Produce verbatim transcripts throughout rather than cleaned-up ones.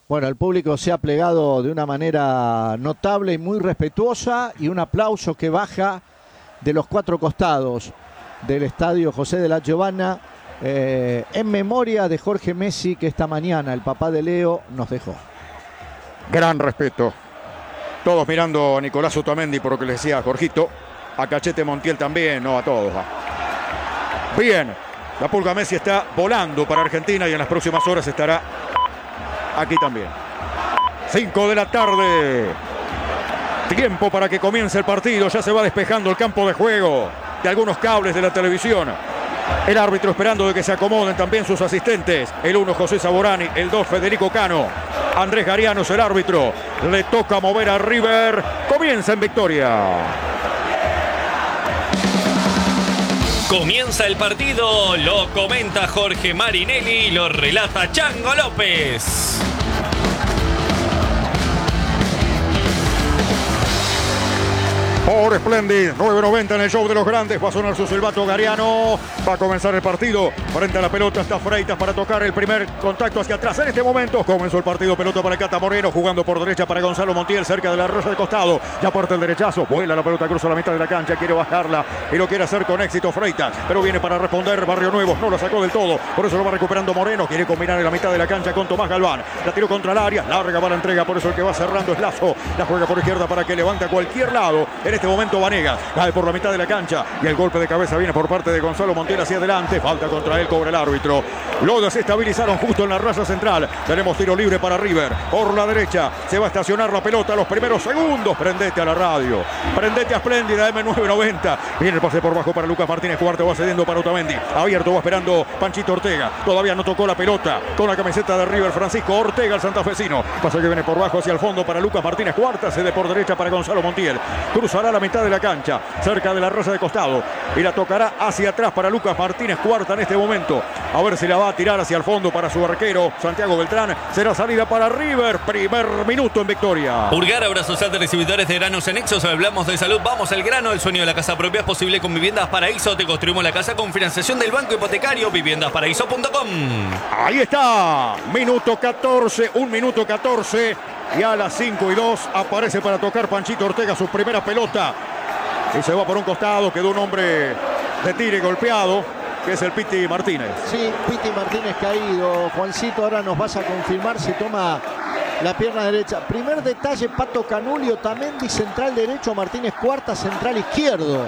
Bueno, el público se ha plegado de una manera notable y muy respetuosa, y un aplauso que baja de los cuatro costados del estadio José de la Giovanna, eh, en memoria de Jorge Messi, que esta mañana el papá de Leo nos dejó. Gran respeto. Todos mirando a Nicolás Otamendi por lo que le decía a Jorgito, a Cachete Montiel también, no a todos. Bien, la Pulga Messi está volando para Argentina y en las próximas horas estará aquí también. cinco de la tarde. Tiempo para que comience el partido. Ya se va despejando el campo de juego de algunos cables de la televisión. El árbitro esperando de que se acomoden también sus asistentes. El uno, José Saborani. El dos, Federico Cano. Andrés Gariano es el árbitro. Le toca mover a River. Comienza en Victoria. Comienza el partido, lo comenta Jorge Marinelli y lo relata Chango López. Por Splendid, nueve noventa en el show de los grandes. Va a sonar su silbato Gariano. Va a comenzar el partido. Frente a la pelota está Freitas para tocar el primer contacto hacia atrás. En este momento comenzó el partido. Pelota para Cata Moreno. Jugando por derecha para Gonzalo Montiel. Cerca de la rosa de costado. Ya parte el derechazo. Vuela la pelota, cruza la mitad de la cancha. Quiere bajarla y lo quiere hacer con éxito Freitas. Pero viene para responder Barrio Nuevo. No la sacó del todo. Por eso lo va recuperando Moreno. Quiere combinar en la mitad de la cancha con Tomás Galván. La tiró contra el área. Larga va la entrega. Por eso el que va cerrando es Lazo. La juega por izquierda para que levante a cualquier lado. En este momento Vanegas cae por la mitad de la cancha y el golpe de cabeza viene por parte de Gonzalo Montiel hacia adelante. Falta contra él, cobra el árbitro. Lo desestabilizaron justo en la raya central. Tenemos tiro libre para River. Por la derecha se va a estacionar la pelota los primeros segundos. Prendete a la radio. Prendete a Espléndida eme nueve noventa. Viene el pase por bajo para Lucas Martínez. Cuarto va cediendo para Otamendi. Abierto va esperando Panchito Ortega. Todavía no tocó la pelota con la camiseta de River. Francisco Ortega, el santafesino. Pasa que viene por bajo hacia el fondo para Lucas Martínez. Cuarta cede por derecha para Gonzalo Montiel. Cruzará la mitad de la cancha, cerca de la raya de costado, y la tocará hacia atrás para Lucas Martínez. Cuarta en este momento, a ver si la va a tirar hacia el fondo para su arquero Santiago Beltrán. Será salida para River. Primer minuto en Victoria. Urgar, Obra Social de Distribuidores de Granos en Nexos. Hablamos de salud, vamos al grano. El sueño de la casa propia es posible con Viviendas Paraíso. Te construimos la casa con financiación del Banco Hipotecario. viviendas paraíso punto com. Ahí está, minuto catorce, un minuto catorce, y a las cinco y dos aparece para tocar Panchito Ortega su primera pelota. Y se va por un costado. Quedó un hombre de tire golpeado, que es el Piti Martínez. Sí, Piti Martínez caído. Juancito, ahora nos vas a confirmar si toma la pierna derecha. Primer detalle, Pato Canuli, Otamendi central derecho, Martínez cuarta central izquierdo.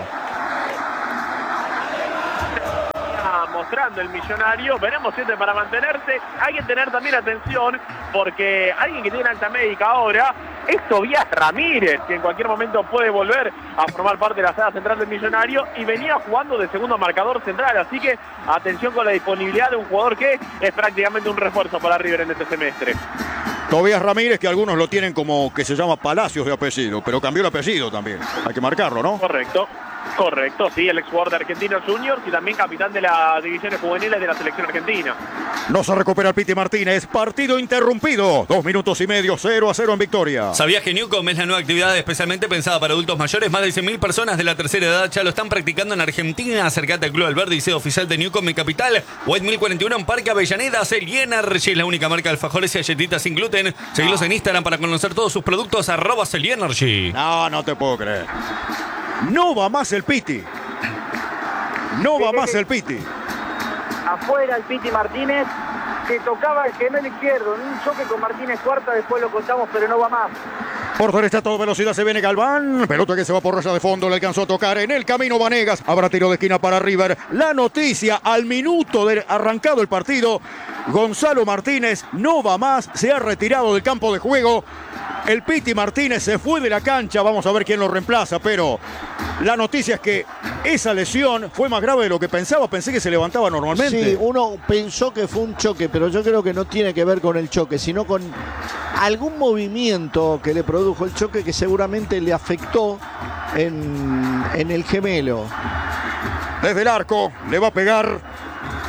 Mostrando el millonario, veremos si es para mantenerse. Hay que tener también atención porque alguien que tiene alta médica ahora es Tobías Ramírez, que en cualquier momento puede volver a formar parte de la saga central del millonario y venía jugando de segundo marcador central, así que atención con la disponibilidad de un jugador que es prácticamente un refuerzo para River en este semestre. Tobías Ramírez, que algunos lo tienen como que se llama Palacios de apellido, pero cambió el apellido también, hay que marcarlo, ¿no? Correcto. Correcto, sí, el exjugador de Argentinos Juniors y también capitán de las divisiones juveniles de la selección argentina. No se recupera el Piti Martínez, partido interrumpido, dos minutos y medio, cero a cero en Victoria. ¿Sabías que Newcom es la nueva actividad especialmente pensada para adultos mayores? Más de cien mil personas de la tercera edad ya lo están practicando en Argentina. Acércate al Club Alberdi y sede oficial de Newcom en Capital. White mil cuarenta y uno en Parque Avellaneda. Celly Energy es la única marca de alfajores y galletitas sin gluten. Seguilos en Instagram para conocer todos sus productos, arroba Celly Energy. No, no te puedo creer. No va más el Piti. No va más el Piti. Afuera el Piti Martínez, que tocaba el gemelo izquierdo en un choque con Martínez cuarta, después lo contamos, pero no va más. Por derecha a toda velocidad se viene Galván. Pelota que se va por raya de fondo, le alcanzó a tocar en el camino Vanegas. Habrá tiro de esquina para River. La noticia al minuto de arrancado el partido: Gonzalo Martínez no va más, se ha retirado del campo de juego. El Piti Martínez se fue de la cancha, vamos a ver quién lo reemplaza, pero la noticia es que esa lesión fue más grave de lo que pensaba. Pensé que se levantaba normalmente. Sí, uno pensó que fue un choque, pero yo creo que no tiene que ver con el choque, sino con algún movimiento que le produjo el choque que seguramente le afectó en, en el gemelo. Desde el arco le va a pegar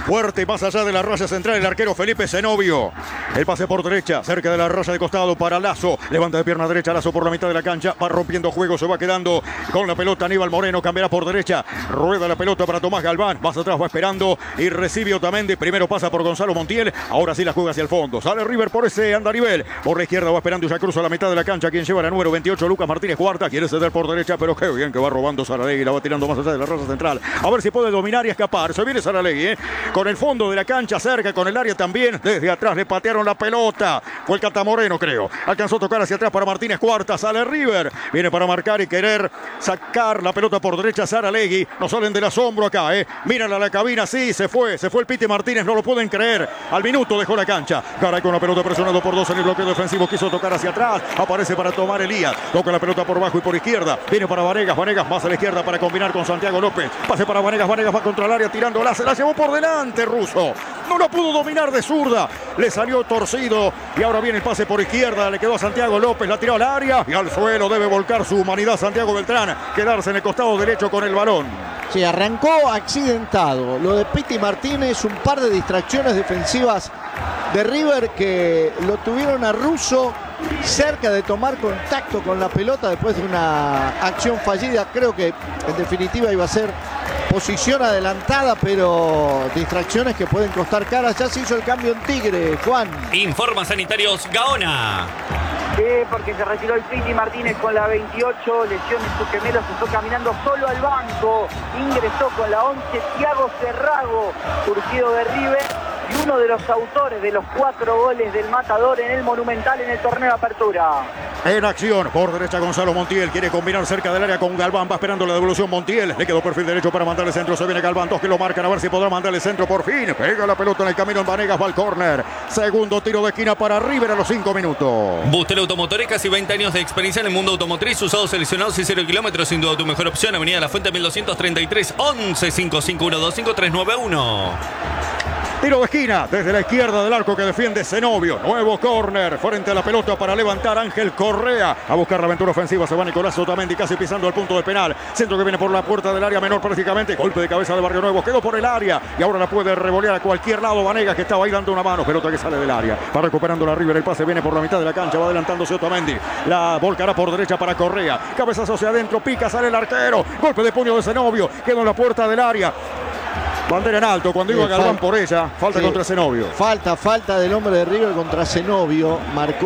Fuerte más allá de la raya central el arquero Felipe Zenobio. El pase por derecha, cerca de la raya de costado para Lazo. Levanta de pierna derecha, Lazo por la mitad de la cancha. Va rompiendo juego, se va quedando con la pelota Aníbal Moreno. Cambiará por derecha. Rueda la pelota para Tomás Galván. Más atrás va esperando y recibe Otamendi. Primero pasa por Gonzalo Montiel. Ahora sí la juega hacia el fondo. Sale River por ese andarivel. Por la izquierda va esperando y ya cruza la mitad de la cancha. Quien lleva la número veintiocho, Lucas Martínez Cuarta. Quiere ceder por derecha, pero qué bien que va robando Saralegui. La va tirando más allá de la raza central. A ver si puede dominar y escapar. Se viene Saralegui, ¿eh? Con el fondo de la cancha, cerca, con el área también. Desde atrás le patearon la pelota. Fue el Catamoreno, creo. Alcanzó a tocar hacia atrás para Martínez Cuarta. Sale River. Viene para marcar y querer sacar la pelota por derecha Saralegui. No salen del asombro acá, ¿eh? Miran a la cabina. Sí, se fue. Se fue el Piti Martínez. No lo pueden creer. Al minuto dejó la cancha. Garay con la pelota presionado por dos en el bloqueo defensivo. Quiso tocar hacia atrás. Aparece para tomar Elías. Toca la pelota por bajo y por izquierda. Viene para Vanegas. Vanegas más a la izquierda para combinar con Santiago López. Pase para Vanegas. Vanegas va contra el área tirándola. Se la llevó por delante Russo. No la pudo dominar de zurda. Le salió torcido. Y ahora viene el pase por izquierda. Le quedó a Santiago López. La tiró al área. Y al suelo debe volcar su humanidad Santiago Beltrán. Quedarse en el costado derecho con el balón. Sí, arrancó accidentado. Lo de Piti Martínez, un par de distracciones defensivas de River que lo tuvieron a Russo cerca de tomar contacto con la pelota después de una acción fallida. Creo que en definitiva iba a ser posición adelantada, pero distracciones que pueden costar caras. Ya se hizo el cambio en Tigre, Juan. Informa Sanitarios Gaona. Sí, porque se retiró el Piti Martínez con la veintiocho, lesión en su gemelo, se fue caminando solo al banco, ingresó con la once Thiago Cerrago, surgido de River, y uno de los autores de los cuatro goles del Matador en el Monumental en el torneo de apertura. En acción, por derecha Gonzalo Montiel, quiere combinar cerca del área con Galván, va esperando la devolución Montiel, le quedó perfil derecho para mandarle centro, se viene Galván, dos que lo marcan, a ver si podrá mandarle centro por fin, pega la pelota en el camino en Vanegas, va al córner, segundo tiro de esquina para River a los cinco minutos. Booster Automotores, casi veinte años de experiencia en el mundo automotriz, usados, seleccionados y cero kilómetros, sin duda tu mejor opción, Avenida La Fuente mil doscientos treinta y tres, once cinco cinco uno dos cinco tres nueve uno. Tiro de esquina desde la izquierda del arco que defiende Zenobio. Nuevo córner frente a la pelota para levantar Ángel Correa. A buscar la aventura ofensiva se va Nicolás Otamendi casi pisando el punto de penal. Centro que viene por la puerta del área menor prácticamente. Golpe de cabeza de Barrio Nuevo. Quedó por el área y ahora la puede revolear a cualquier lado Vanegas que estaba ahí dando una mano. Pelota que sale del área. Va recuperando la River. El pase viene por la mitad de la cancha. Va adelantándose Otamendi. La volcará por derecha para Correa. Cabezazo hacia adentro. Pica, sale el arquero. Golpe de puño de Zenobio. Quedó en la puerta del área. Bandera en alto, cuando iba Galván por ella, falta sí, contra Zenobio. Falta, falta del hombre de River contra Zenobio.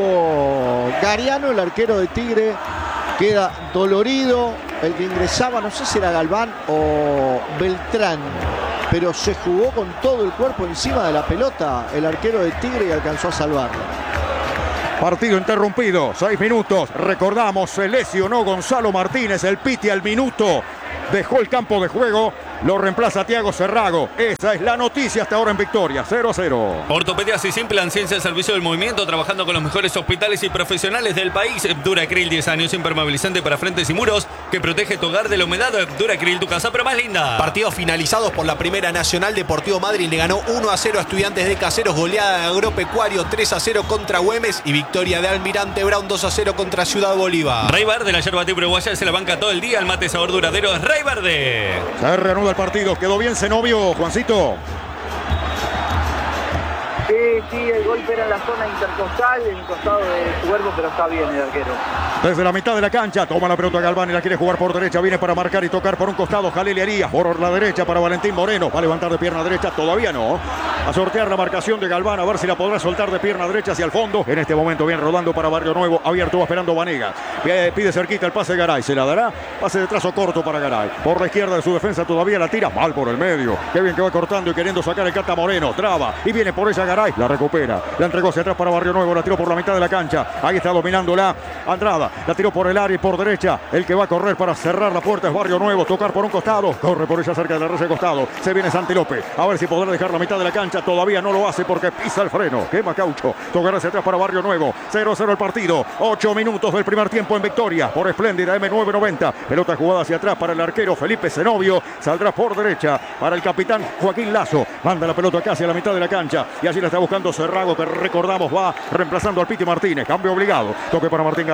Marcó Gariano, el arquero de Tigre. Queda dolorido. El que ingresaba, no sé si era Galván o Beltrán, pero se jugó con todo el cuerpo encima de la pelota el arquero de Tigre y alcanzó a salvarlo. Partido interrumpido, seis minutos. Recordamos, se lesionó Gonzalo Martínez, el Piti al minuto. Dejó el campo de juego, lo reemplaza Thiago Cerrago. Esa es la noticia hasta ahora en Victoria, cero a cero. Ortopedias y Simplan, ciencia al servicio del movimiento, trabajando con los mejores hospitales y profesionales del país. Duracril, diez años, impermeabilizante para frentes y muros, que protege tu hogar de la humedad. Duracril, tu casa, pero más linda. Partidos finalizados por la Primera Nacional. Deportivo Madrid le ganó uno a cero a Estudiantes de Caseros, goleada de Agropecuario tres a cero contra Güemes y victoria de Almirante Brown dos a cero contra Ciudad Bolívar. Rey Verde, la yerba tibia uruguaya, se la banca todo el día. El mate sabor duradero es Rey Verde. Se reanuda el partido, quedó bien Zenobio, Juancito. Sí, sí, el golpe era en la zona intercostal, en el costado de su cuerpo, pero está bien el arquero. Desde la mitad de la cancha, toma la pelota Galván y la quiere jugar por derecha, viene para marcar y tocar por un costado, Jalil Arias, por la derecha para Valentín Moreno, va a levantar de pierna derecha, todavía no, a sortear la marcación de Galván, a ver si la podrá soltar de pierna derecha hacia el fondo, en este momento bien rodando para Barrio Nuevo, abierto va esperando Vanegas, pide cerquita el pase Garay, se la dará, pase de trazo corto para Garay, por la izquierda de su defensa todavía la tira, mal por el medio, qué bien que va cortando y queriendo sacar el Cata Moreno, traba, y viene por ella Garay, la recupera, la entregó hacia atrás para Barrio Nuevo, la tiró por la mitad de la cancha, ahí está dominándola Andrada, la tiró por el área y por derecha, el que va a correr para cerrar la puerta es Barrio Nuevo, tocar por un costado, corre por ella cerca de la raya de costado, se viene Santi López, a ver si podrá dejar la mitad de la cancha, todavía no lo hace porque pisa el freno, quema caucho, tocar hacia atrás para Barrio Nuevo, cero a cero el partido, ocho minutos del primer tiempo en Victoria, por Espléndida eme nueve noventa, pelota jugada hacia atrás para el arquero Felipe Zenobio, saldrá por derecha para el capitán Joaquín Lazo, manda la pelota casi a la mitad de la cancha y allí la está buscando Cerrago, que recordamos va reemplazando al Piti Martínez, cambio obligado, toque para Martín Garay, se viene hasta la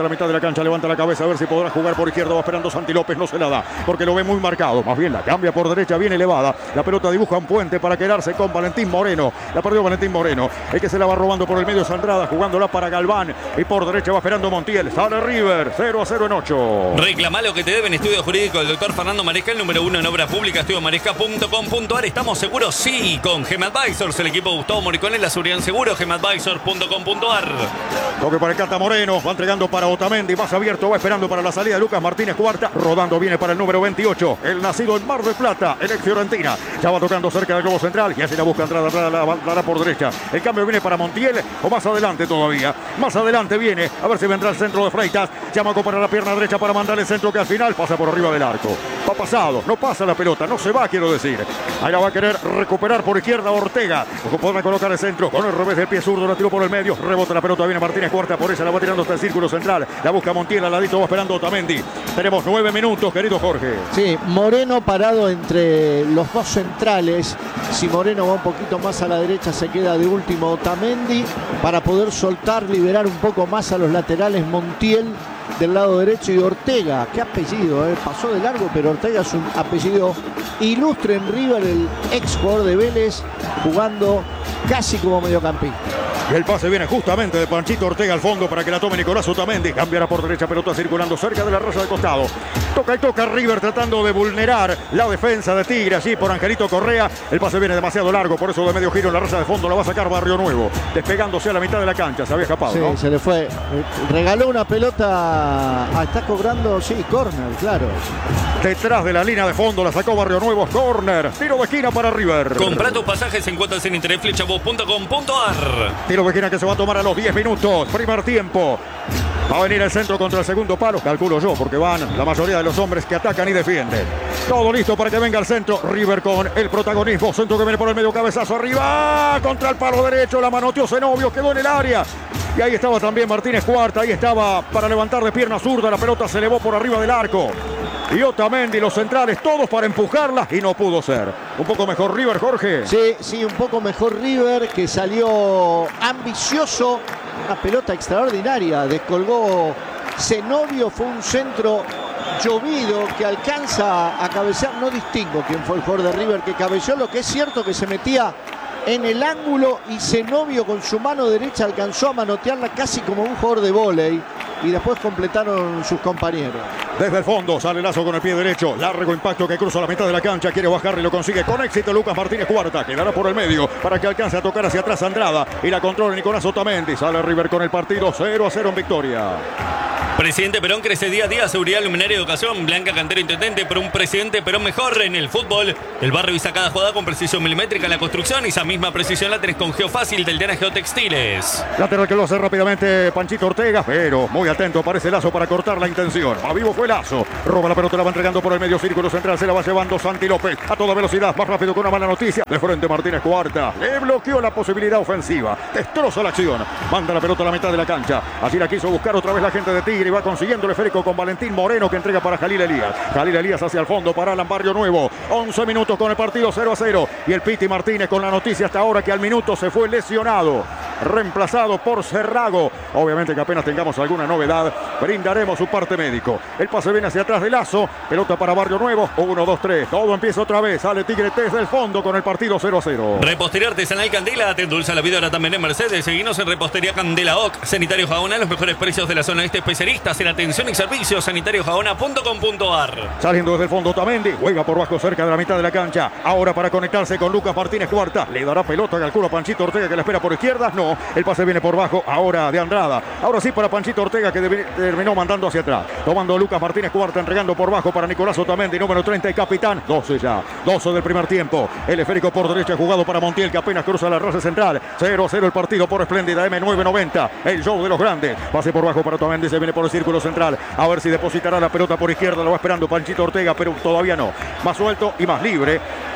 la mitad de la cancha, levanta la cabeza a ver si podrá jugar por izquierda. Va esperando Santi López, no se la da porque lo ve muy marcado. Más bien la cambia por derecha, bien elevada. La pelota dibuja un puente para quedarse con Valentín Moreno. La perdió Valentín Moreno. El que se la va robando por el medio es Andrada, jugándola para Galván. Y por derecha va esperando Montiel. Sale River, cero a cero en ocho. Reclama lo que te deben. Estudio jurídico del doctor Fernando Maresca, el número uno en obra pública, estudio maresca punto com punto ar. ¿Estamos seguros? Sí, con Gem Advisors, el equipo de Gustavo Moricone, la seguridad en seguro, gem advisors punto com punto ar. Toque para el Cata Moreno, va entregando para Otamendi, más abierto, va esperando para la salida de Lucas Martínez Cuarta. Rodando viene para el número veintiocho, el nacido en Mar del Plata, el ex Fiorentina. Ya va tocando cerca del globo central y así la busca Andrada, Andrada la dará por derecha. El cambio viene para Montiel o más adelante todavía. Más adelante viene, a ver si vendrá el centro de Freitas. Chamaco para la pierna derecha para mandar el centro que al final pasa por arriba del arco. Va pasado, no pasa la pelota, no se va, quiero decir. Ahí la va a querer recuperar por izquierda Ortega. Podrá colocar el centro con el revés del pie zurdo, la tiró por el medio. Rebota la pelota, viene Martínez Cuarta, por ella la va tirando hasta el círculo central. La busca Montiel, al ladito va esperando Otamendi. Tenemos nueve minutos, querido Jorge. Sí, Moreno parado entre los dos centrales. Si Moreno va un poquito más a la derecha, se queda de último Otamendi para poder soltar, liberar un poco más a los laterales Montiel del lado derecho y Ortega. Qué apellido, eh? Pasó de largo, pero Ortega es un apellido ilustre en River, el ex jugador de Vélez, jugando casi como mediocampista. Y el pase viene justamente de Panchito Ortega al fondo para que la tome Nicolás Otamendi. Cambiará por derecha, pelota circulando cerca de la raya de costado. Toca y toca River tratando de vulnerar la defensa de Tigre allí por Angelito Correa. El pase viene demasiado largo, por eso de medio giro en la raya de fondo la va a sacar Barrio Nuevo. Despegándose a la mitad de la cancha, se había escapado, Sí, ¿no? se le fue. Regaló una pelota. Ah, está cobrando, sí, córner, claro. Detrás de la línea de fondo la sacó Barrio Nuevo, córner. Tiro de esquina para River. Comprá tus pasajes en cuotas en interés flechavos punto com punto ar. Tiro de esquina que se va a tomar a los diez minutos. Primer tiempo. Va a venir el centro contra el segundo palo, calculo yo, porque van la mayoría de los hombres que atacan y defienden. Todo listo para que venga el centro. River con el protagonismo. Centro que viene por el medio, cabezazo arriba. Contra el palo derecho, la manoteó Zenobio, quedó en el área. Y ahí estaba también Martínez Cuarta. Ahí estaba para levantar de pierna zurda. La pelota se elevó por arriba del arco. Y Otamendi, los centrales, todos para empujarla y no pudo ser. Un poco mejor River, Jorge. Sí, sí, un poco mejor River, que salió ambicioso. Una pelota extraordinaria. Descolgó Zenobio, fue un centro llovido que alcanza a cabecear. No distingo quién fue el jugador de River que cabeceó. Lo que es cierto que se metía en el ángulo y Zenobio con su mano derecha alcanzó a manotearla casi como un jugador de vóley. Y después completaron sus compañeros. Desde el fondo sale Lazo con el pie derecho. Largo impacto que cruza la mitad de la cancha. Quiere bajar y lo consigue con éxito Lucas Martínez Cuarta. Quedará por el medio para que alcance a tocar hacia atrás Andrada. Y la controla Nicolás Otamendi. Sale River con el partido cero a cero en victoria. Presidente Perón crece día a día, seguridad, luminaria, educación. Blanca Cantero, intendente, pero un presidente Perón mejor en el fútbol. El barrio visa cada jugada con precisión milimétrica en la construcción. Y esa misma precisión la tenés con Geofácil del Diana Geotextiles. Lateral que lo hace rápidamente Panchito Ortega, pero muy atento aparece Lazo para cortar la intención. A vivo fue Lazo. Roba la pelota, la va entregando por el medio círculo central. Se la va llevando Santi López a toda velocidad, más rápido que una mala noticia. De frente Martínez Cuarta. Le bloqueó la posibilidad ofensiva. Destroza la acción. Manda la pelota a la mitad de la cancha. Así la quiso buscar otra vez la gente de Tigre. Y va consiguiendo el esférico con Valentín Moreno que entrega para Jalil Elías. Jalil Elías hacia el fondo para Alan Barrio Nuevo. once minutos con el partido cero a cero. Y el Piti Martínez con la noticia hasta ahora que al minuto se fue lesionado. Reemplazado por Cerrago. Obviamente que apenas tengamos alguna novedad, brindaremos su parte médico. El pase viene hacia atrás de Lazo. Pelota para Barrio Nuevo. uno, dos, tres. Todo empieza otra vez. Sale Tigre desde el fondo con el partido cero a cero. Repostería Artesanal Candela. Te endulza la vida ahora también en Mercedes. Seguinos en Repostería Candela O C. Sanitario Jabona. Los mejores precios de la zona este. Especialistas en atención y servicios. sanitario jabona punto com punto ar. Saliendo desde el fondo Otamendi. Juega por bajo cerca de la mitad de la cancha. Ahora para conectarse con Lucas Martínez Cuarta. Le dará pelota. Calcula Panchito Ortega que la espera por izquierda. No. El pase viene por bajo. Ahora de Andrada. Ahora sí para Panchito Ortega que terminó mandando hacia atrás. Tomando Lucas Martínez Cuarta. Entregando por bajo para Nicolás Otamendi. Número treinta y capitán. doce ya. doce del primer tiempo. El esférico por derecha jugado para Montiel que apenas cruza la raya central. cero a cero el partido por Espléndida M nueve noventa. El show de los grandes. Pase por bajo para Otamendi. Se viene por el círculo central. A ver si depositará la pelota por izquierda. Lo va esperando Panchito Ortega, pero todavía no. Más suelto y más libre.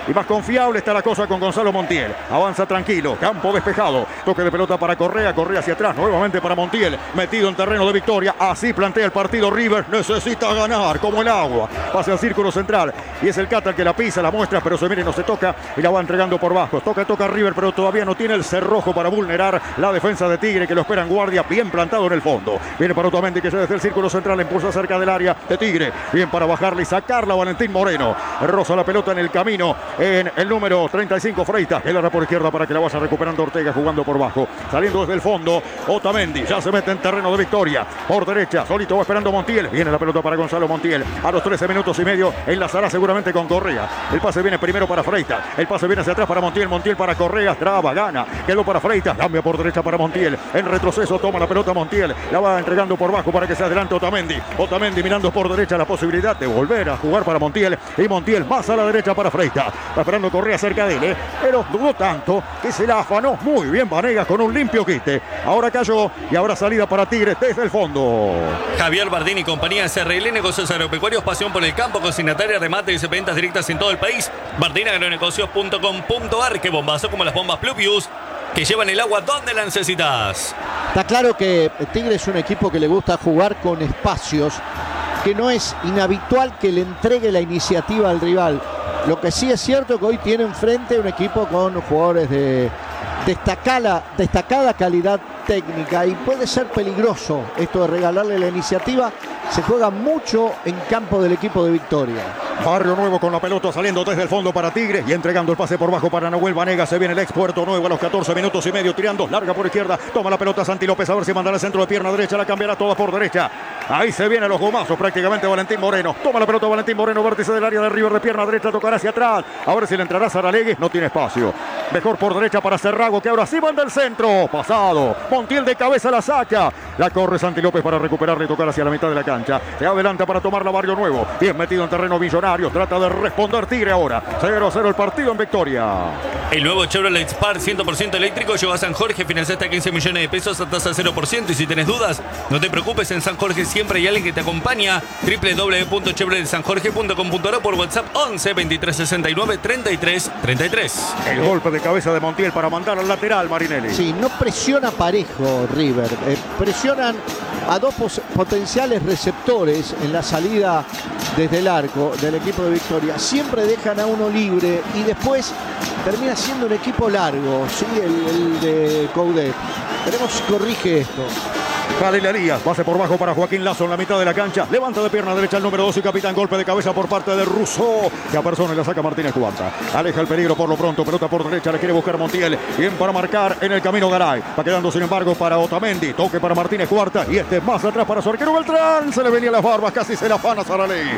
y más confiable está la cosa con Gonzalo Montiel. Avanza tranquilo, campo despejado, toque de pelota para Correa, Correa hacia atrás, nuevamente para Montiel, metido en terreno de victoria. Así plantea el partido River, necesita ganar como el agua. Pase al círculo central y es el Cata el que la pisa, la muestra, pero se viene, no se toca y la va entregando por bajo. Toca, toca River, pero todavía no tiene el cerrojo para vulnerar la defensa de Tigre, que lo espera en guardia, bien plantado en el fondo. Viene para Otamendi, que ya desde el círculo central impulsa cerca del área de Tigre, bien para bajarle y sacarla Valentín Moreno. Roza la pelota en el camino en el número treinta y cinco, Freitas, que la da por izquierda para que la vaya recuperando Ortega, jugando por bajo, saliendo desde el fondo. Otamendi ya se mete en terreno de victoria, por derecha, solito va esperando Montiel, viene la pelota para Gonzalo Montiel, a los trece minutos y medio enlazará seguramente con Correa. El pase viene primero para Freitas, el pase viene hacia atrás para Montiel, Montiel para Correa, traba, gana, quedó para Freitas, cambia por derecha para Montiel, en retroceso toma la pelota Montiel, la va entregando por bajo para que se adelante Otamendi, Otamendi mirando por derecha la posibilidad de volver a jugar para Montiel, y Montiel más a la derecha para Freitas, está esperando Correa cerca de él, ¿eh? Pero dudó tanto que se la afanó muy bien Vanegas con un limpio quite. Ahora cayó y ahora salida para Tigres desde el fondo. Javier Bardini y compañía S R L, negocios agropecuarios, pasión por el campo, consignataria, remate y ventas directas en todo el país. Bardini agronegocios punto com punto ar, que bombazo como las bombas Pluvius, que llevan el agua donde la necesitas. Está claro que Tigre es un equipo que le gusta jugar con espacios, que no es inhabitual que le entregue la iniciativa al rival. Lo que sí es cierto que hoy tiene enfrente un equipo con jugadores de destacada, destacada calidad técnica, y puede ser peligroso esto de regalarle la iniciativa. Se juega mucho en campo del equipo de Victoria. Barrio Nuevo con la pelota saliendo desde el fondo para Tigre y entregando el pase por bajo para Nahuel Vanegas. Se viene el ex Puerto Nuevo a los catorce minutos y medio, tirando larga por izquierda. Toma la pelota Santi López, a ver si mandará el centro de pierna derecha. La cambiará toda por derecha. Ahí se vienen los gomazos prácticamente Valentín Moreno. Toma la pelota Valentín Moreno, vértice del área de River de pierna derecha, tocará hacia atrás. A ver si le entrará Saralegui, no tiene espacio. Mejor por derecha para Cerrago, que ahora sí manda el centro. Pasado. Montiel de cabeza la saca. La corre Santi López para recuperarle y tocar hacia la mitad de la cancha. Se adelanta para tomar la Barrio Nuevo. Bien metido en terreno Millonario. Trata de responder Tigre ahora. cero a cero el partido en Victoria. El nuevo Chevrolet Spark cien por ciento eléctrico llegó a San Jorge. Financiaste quince millones de pesos a tasa cero por ciento. Y si tenés dudas, no te preocupes. En San Jorge siempre hay alguien que te acompaña. doble u doble u doble u punto chevrolet san jorge punto com punto ar, por WhatsApp once veintitrés sesenta y nueve treinta y tres treinta y tres. El golpe de cabeza de Montiel para mandar al lateral, Marinelli. Sí, no presiona parejo River. Eh, presionan a dos potenciales receptores en la salida desde el arco del equipo de Victoria. Siempre dejan a uno libre y después termina siendo un equipo largo, ¿sí? el, el de Coudet. Veremos si corrige esto. Jalil Elías, pase por bajo para Joaquín Lazo en la mitad de la cancha. Levanta de pierna derecha el número dos y capitán. Golpe de cabeza por parte de Rousseau, que a persona le saca Martínez Cuarta. Aleja el peligro por lo pronto. Pelota por derecha, le quiere buscar Montiel. Bien para marcar en el camino Garay. Va quedando sin embargo para Otamendi. Toque para Martínez Cuarta. Y este más atrás para su arquero Beltrán. Se le venía las barbas, casi se la afana Saralegui.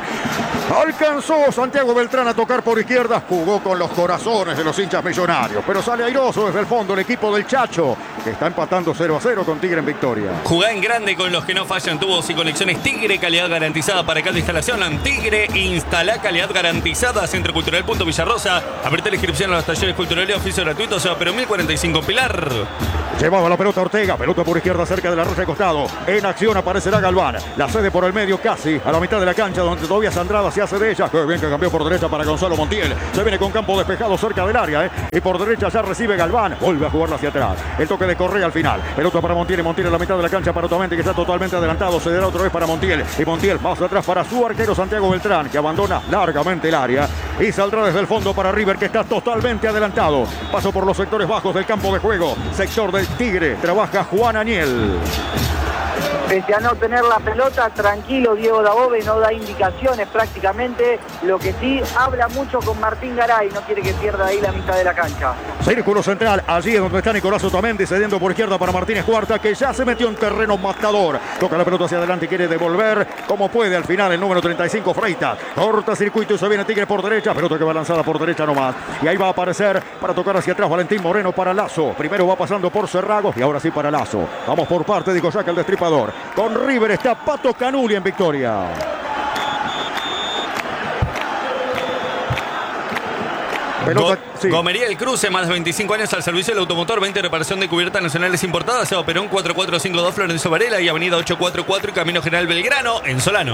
Alcanzó Santiago Beltrán a tocar por izquierda. Jugó con los corazones de los hinchas Millonarios. Pero sale airoso desde el fondo el equipo del Chacho, que está empatando cero a cero con Tigre en Victoria. Jugá en grande con los que no fallan. Tubos y conexiones Tigre, calidad garantizada para cada instalación. Tigre, instala calidad garantizada. Centro Cultural Punto Villarrosa. Aprieta la inscripción a los talleres culturales, oficio gratuito, Seba Perón mil cuarenta y cinco Pilar. Llevaba la pelota Ortega, pelota por izquierda cerca de la raya de costado. En acción aparecerá Galván. La cede por el medio casi a la mitad de la cancha, donde todavía Sandrada se hace de ella. Qué bien que cambió por derecha para Gonzalo Montiel. Se viene con campo despejado cerca del área, ¿eh? Y por derecha ya recibe Galván. Vuelve a jugarla hacia atrás. El toque de Correa al final. Pelota para Montiel y Montiel en la mitad de la cancha para Otamendi, que está totalmente adelantado. Se dará otra vez para Montiel. Y Montiel más atrás para su arquero Santiago Beltrán, que abandona largamente el área. Y saldrá desde el fondo para River, que está totalmente adelantado. Paso por los sectores bajos del campo de juego. Sector del Tigre. Trabaja Juan Aniel. Pese a no tener la pelota, tranquilo Diego Dabove, no da indicaciones prácticamente. Lo que sí, habla mucho con Martín Garay, no quiere que pierda ahí la mitad de la cancha. Círculo central, allí es donde está Nicolás Otamendi, cediendo por izquierda para Martínez Cuarta, que ya se metió en terreno matador. Toca la pelota hacia adelante y quiere devolver como puede al final el número treinta y cinco, Freitas. Corta circuito y se viene Tigre por derecha, pelota que va lanzada por derecha nomás. Y ahí va a aparecer para tocar hacia atrás Valentín Moreno para Lazo. Primero va pasando por Cerrago y ahora sí para Lazo. Vamos por parte de Goyac, el destripador. Con River está Pato Canuli en Victoria. Pelota, sí. Gomería El Cruce, más de veinticinco años al servicio del automotor, veinte reparación de cubiertas nacionales importadas. Seba Perón cuatro cuatro cinco dos, Florencio Varela y Avenida ocho cuatro cuatro y Camino General Belgrano en Solano.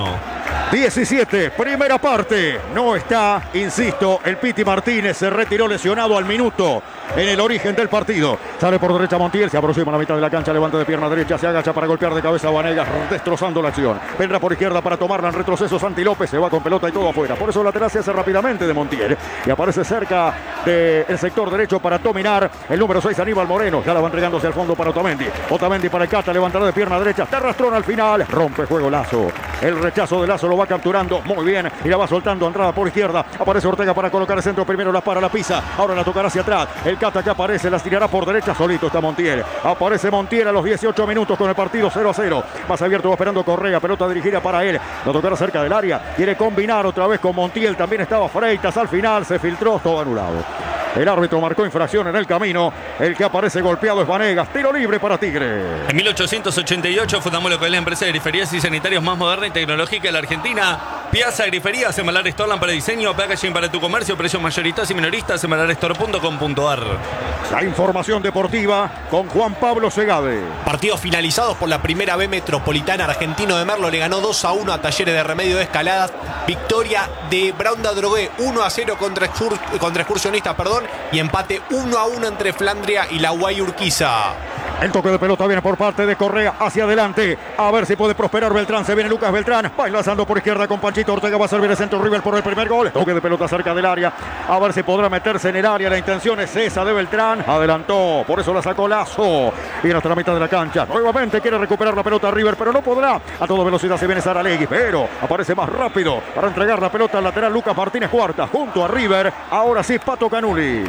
diecisiete, primera parte. No está, insisto, el Piti Martínez se retiró lesionado al minuto en el origen del partido. Sale por derecha Montiel, se aproxima a la mitad de la cancha, levanta de pierna derecha, se agacha para golpear de cabeza a Vanegas, destrozando la acción. Vendrá por izquierda para tomarla en retroceso Santi López, se va con pelota y todo afuera. Por eso el lateral se hace rápidamente de Montiel y aparece cerca del sector derecho para dominar el número seis Aníbal Moreno. Ya la va entregándose al fondo para Otamendi. Otamendi para el Cata, levantará de pierna derecha, te arrastrón al final, rompe juego Lazo. El rechazo de Lazo lo va capturando muy bien y la va soltando. Entrada por izquierda, aparece Ortega para colocar el centro, primero la para, la pisa, ahora la tocará hacia atrás. El Cata que aparece, las tirará por derecha, solito está Montiel. Aparece Montiel a los dieciocho minutos con el partido cero a cero. Más abierto va esperando Correa, pelota dirigida para él. La tocará cerca del área, quiere combinar otra vez con Montiel, también estaba Freitas, al final se filtró, todo anulado. El árbitro marcó infracción en el camino. El que aparece golpeado es Vanegas. Tiro libre para Tigre. En mil ochocientos ochenta y ocho fundamos lo que es la empresa de griferías y sanitarios más moderna y tecnológica de la Argentina. Piazza Griferías, Emalar Storland para diseño, packaging para tu comercio, precios mayoristas y minoristas, emalar store punto com punto ar. La información deportiva con Juan Pablo Segade. Partidos finalizados por la primera B Metropolitana. Argentino de Merlo le ganó dos a uno a Talleres de Remedio de Escaladas. Victoria de Braunda Drogué uno a cero contra, Excur contra Excursionistas, perdón. Y empate uno a uno entre Flandria y la Guay Urquiza. El toque de pelota viene por parte de Correa hacia adelante. A ver si puede prosperar Beltrán. Se viene Lucas Beltrán. Va enlazando por izquierda con Panchito Ortega. Va a servir el centro River por el primer gol. Toque de pelota cerca del área. A ver si podrá meterse en el área. La intención es esa de Beltrán. Adelantó. Por eso la sacó Lazo. Viene hasta la mitad de la cancha. Nuevamente quiere recuperar la pelota River, pero no podrá. A toda velocidad se viene Saralegui, pero aparece más rápido para entregar la pelota al lateral Lucas Martínez Cuarta. Junto a River. Ahora sí, Pato Canuli.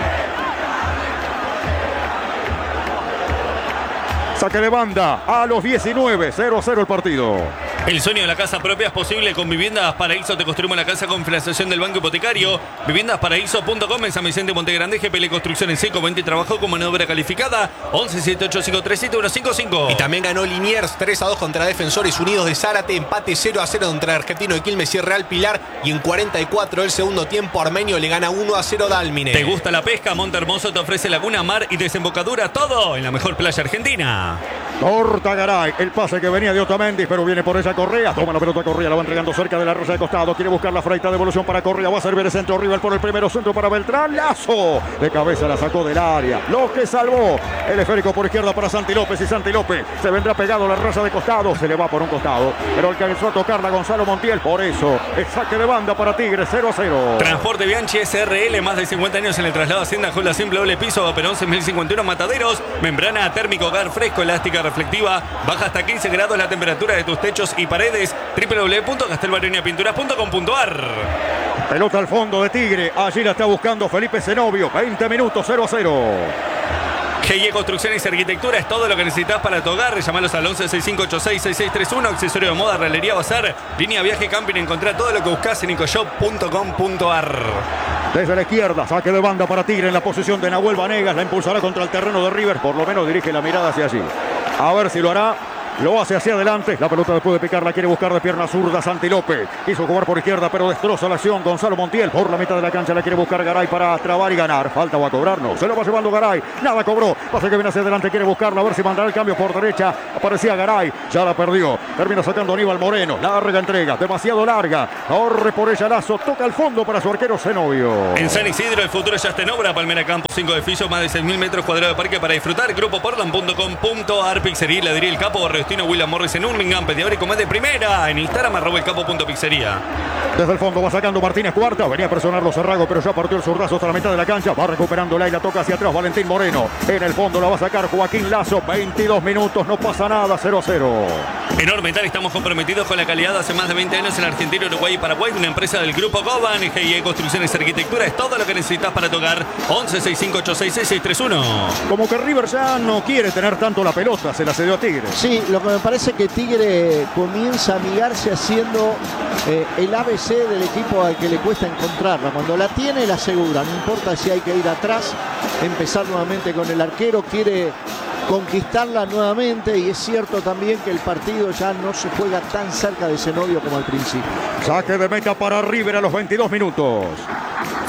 Saque de banda a los diecinueve, cero a cero el partido. El sueño de la casa propia es posible con Viviendas Paraíso. Te construimos la casa con financiación del Banco Hipotecario. viviendas paraíso punto com en San Vicente Montegrande. G P L Construcción en Seco, venta y trabajo con mano de obra calificada. once siete ocho cinco tres siete uno cinco cinco. Y también ganó Liniers tres a dos contra Defensores Unidos de Zárate. Empate cero a cero contra Argentino de Quilmes y Real Pilar. Y en cuarenta y cuatro del segundo tiempo Armenio le gana uno a cero a Dálmine. ¿Te gusta la pesca? Monte Hermoso te ofrece laguna, mar y desembocadura. Todo en la mejor playa argentina. Corta Garay, el pase que venía de Otamendi, pero viene por ella Correa. Toma la pelota Correa, la va entregando cerca de la raya de costado. Quiere buscar la freita, devolución para Correa. Va a servir el centro River por el primero, centro para Beltrán. Lazo de cabeza la sacó del área. Lo que salvó el esférico por izquierda para Santi López. Y Santi López se vendrá pegado a la raya de costado. Se le va por un costado, pero alcanzó a tocarla Gonzalo Montiel. Por eso, el saque de banda para Tigre, cero a cero. Transporte Bianchi S R L, más de cincuenta años en el traslado Hacienda Jola Simple Doble Piso, pero once mil cincuenta y uno Mataderos. Membrana térmico, hogar fresco, elástica reflectiva. Baja hasta quince grados la temperatura de tus techos y paredes. doble u doble u doble u punto castelbaronias pinturas punto com punto ar. Pelota al fondo de Tigre. Allí la está buscando Felipe Zenobio. veinte minutos, cero a cero. G I E Construcciones y Arquitectura es todo lo que necesitas para tu hogar. Llamalos al once sesenta y cinco ochenta y seis sesenta y seis treinta y uno. Accesorio de moda, realería, bazar, línea viaje, camping. Encontrá todo lo que buscas en ecoshop punto com punto ar. Desde la izquierda, saque de banda para Tigre en la posición de Nahuel Vanegas. La impulsará contra el terreno de River. Por lo menos dirige la mirada hacia allí. A ver si lo hará. Lo hace hacia adelante. La pelota después de picar la quiere buscar de pierna zurda Santi López. Quiso jugar por izquierda, pero destroza la acción. Gonzalo Montiel por la mitad de la cancha la quiere buscar Garay para trabar y ganar. Falta va a cobrar, no. Se lo va llevando Garay. Nada cobró. Pase que viene hacia adelante, quiere buscarla. A ver si mandará el cambio por derecha. Aparecía Garay. Ya la perdió. Termina sacando Aníbal Moreno. Larga entrega. Demasiado larga. Corre por ella Lazo. Toca el fondo para su arquero Zenobio. En San Isidro el futuro ya está en obra. Palmera Campo, cinco edificios, más de seis mil metros cuadrados de parque para disfrutar. Grupo Portland punto com punto ar. Pizzería Heladería El Capo. Barrio William Morris en Urmingham. Pedidor y comer de primera. En Instagram arroba el capo punto pizzería. Desde el fondo va sacando Martínez Cuarta. Venía a presionarlo Cerrago, pero ya partió el zurdazo hasta la mitad de la cancha. Va recuperándola y la toca hacia atrás Valentín Moreno. En el fondo la va a sacar Joaquín Lazo. veintidós minutos, no pasa nada, cero a cero. En Ormetal estamos comprometidos con la calidad hace más de veinte años en Argentina, Uruguay y Paraguay. Una empresa del Grupo Goban. G I E Construcciones y Arquitectura es todo lo que necesitas para tocar. once sesenta y cinco ochenta y seis seis seis treinta y uno. Como que River ya no quiere tener tanto la pelota. Se la cedió a Tigre. Sí, lo que me parece que Tigre comienza a amigarse haciendo eh, el A B C del equipo al que le cuesta encontrarla. Cuando la tiene, la asegura. No importa si hay que ir atrás, empezar nuevamente con el arquero. Quiere conquistarla nuevamente, y es cierto también que el partido ya no se juega tan cerca de Zenobio como al principio. Saque de meta para River a los veintidós minutos.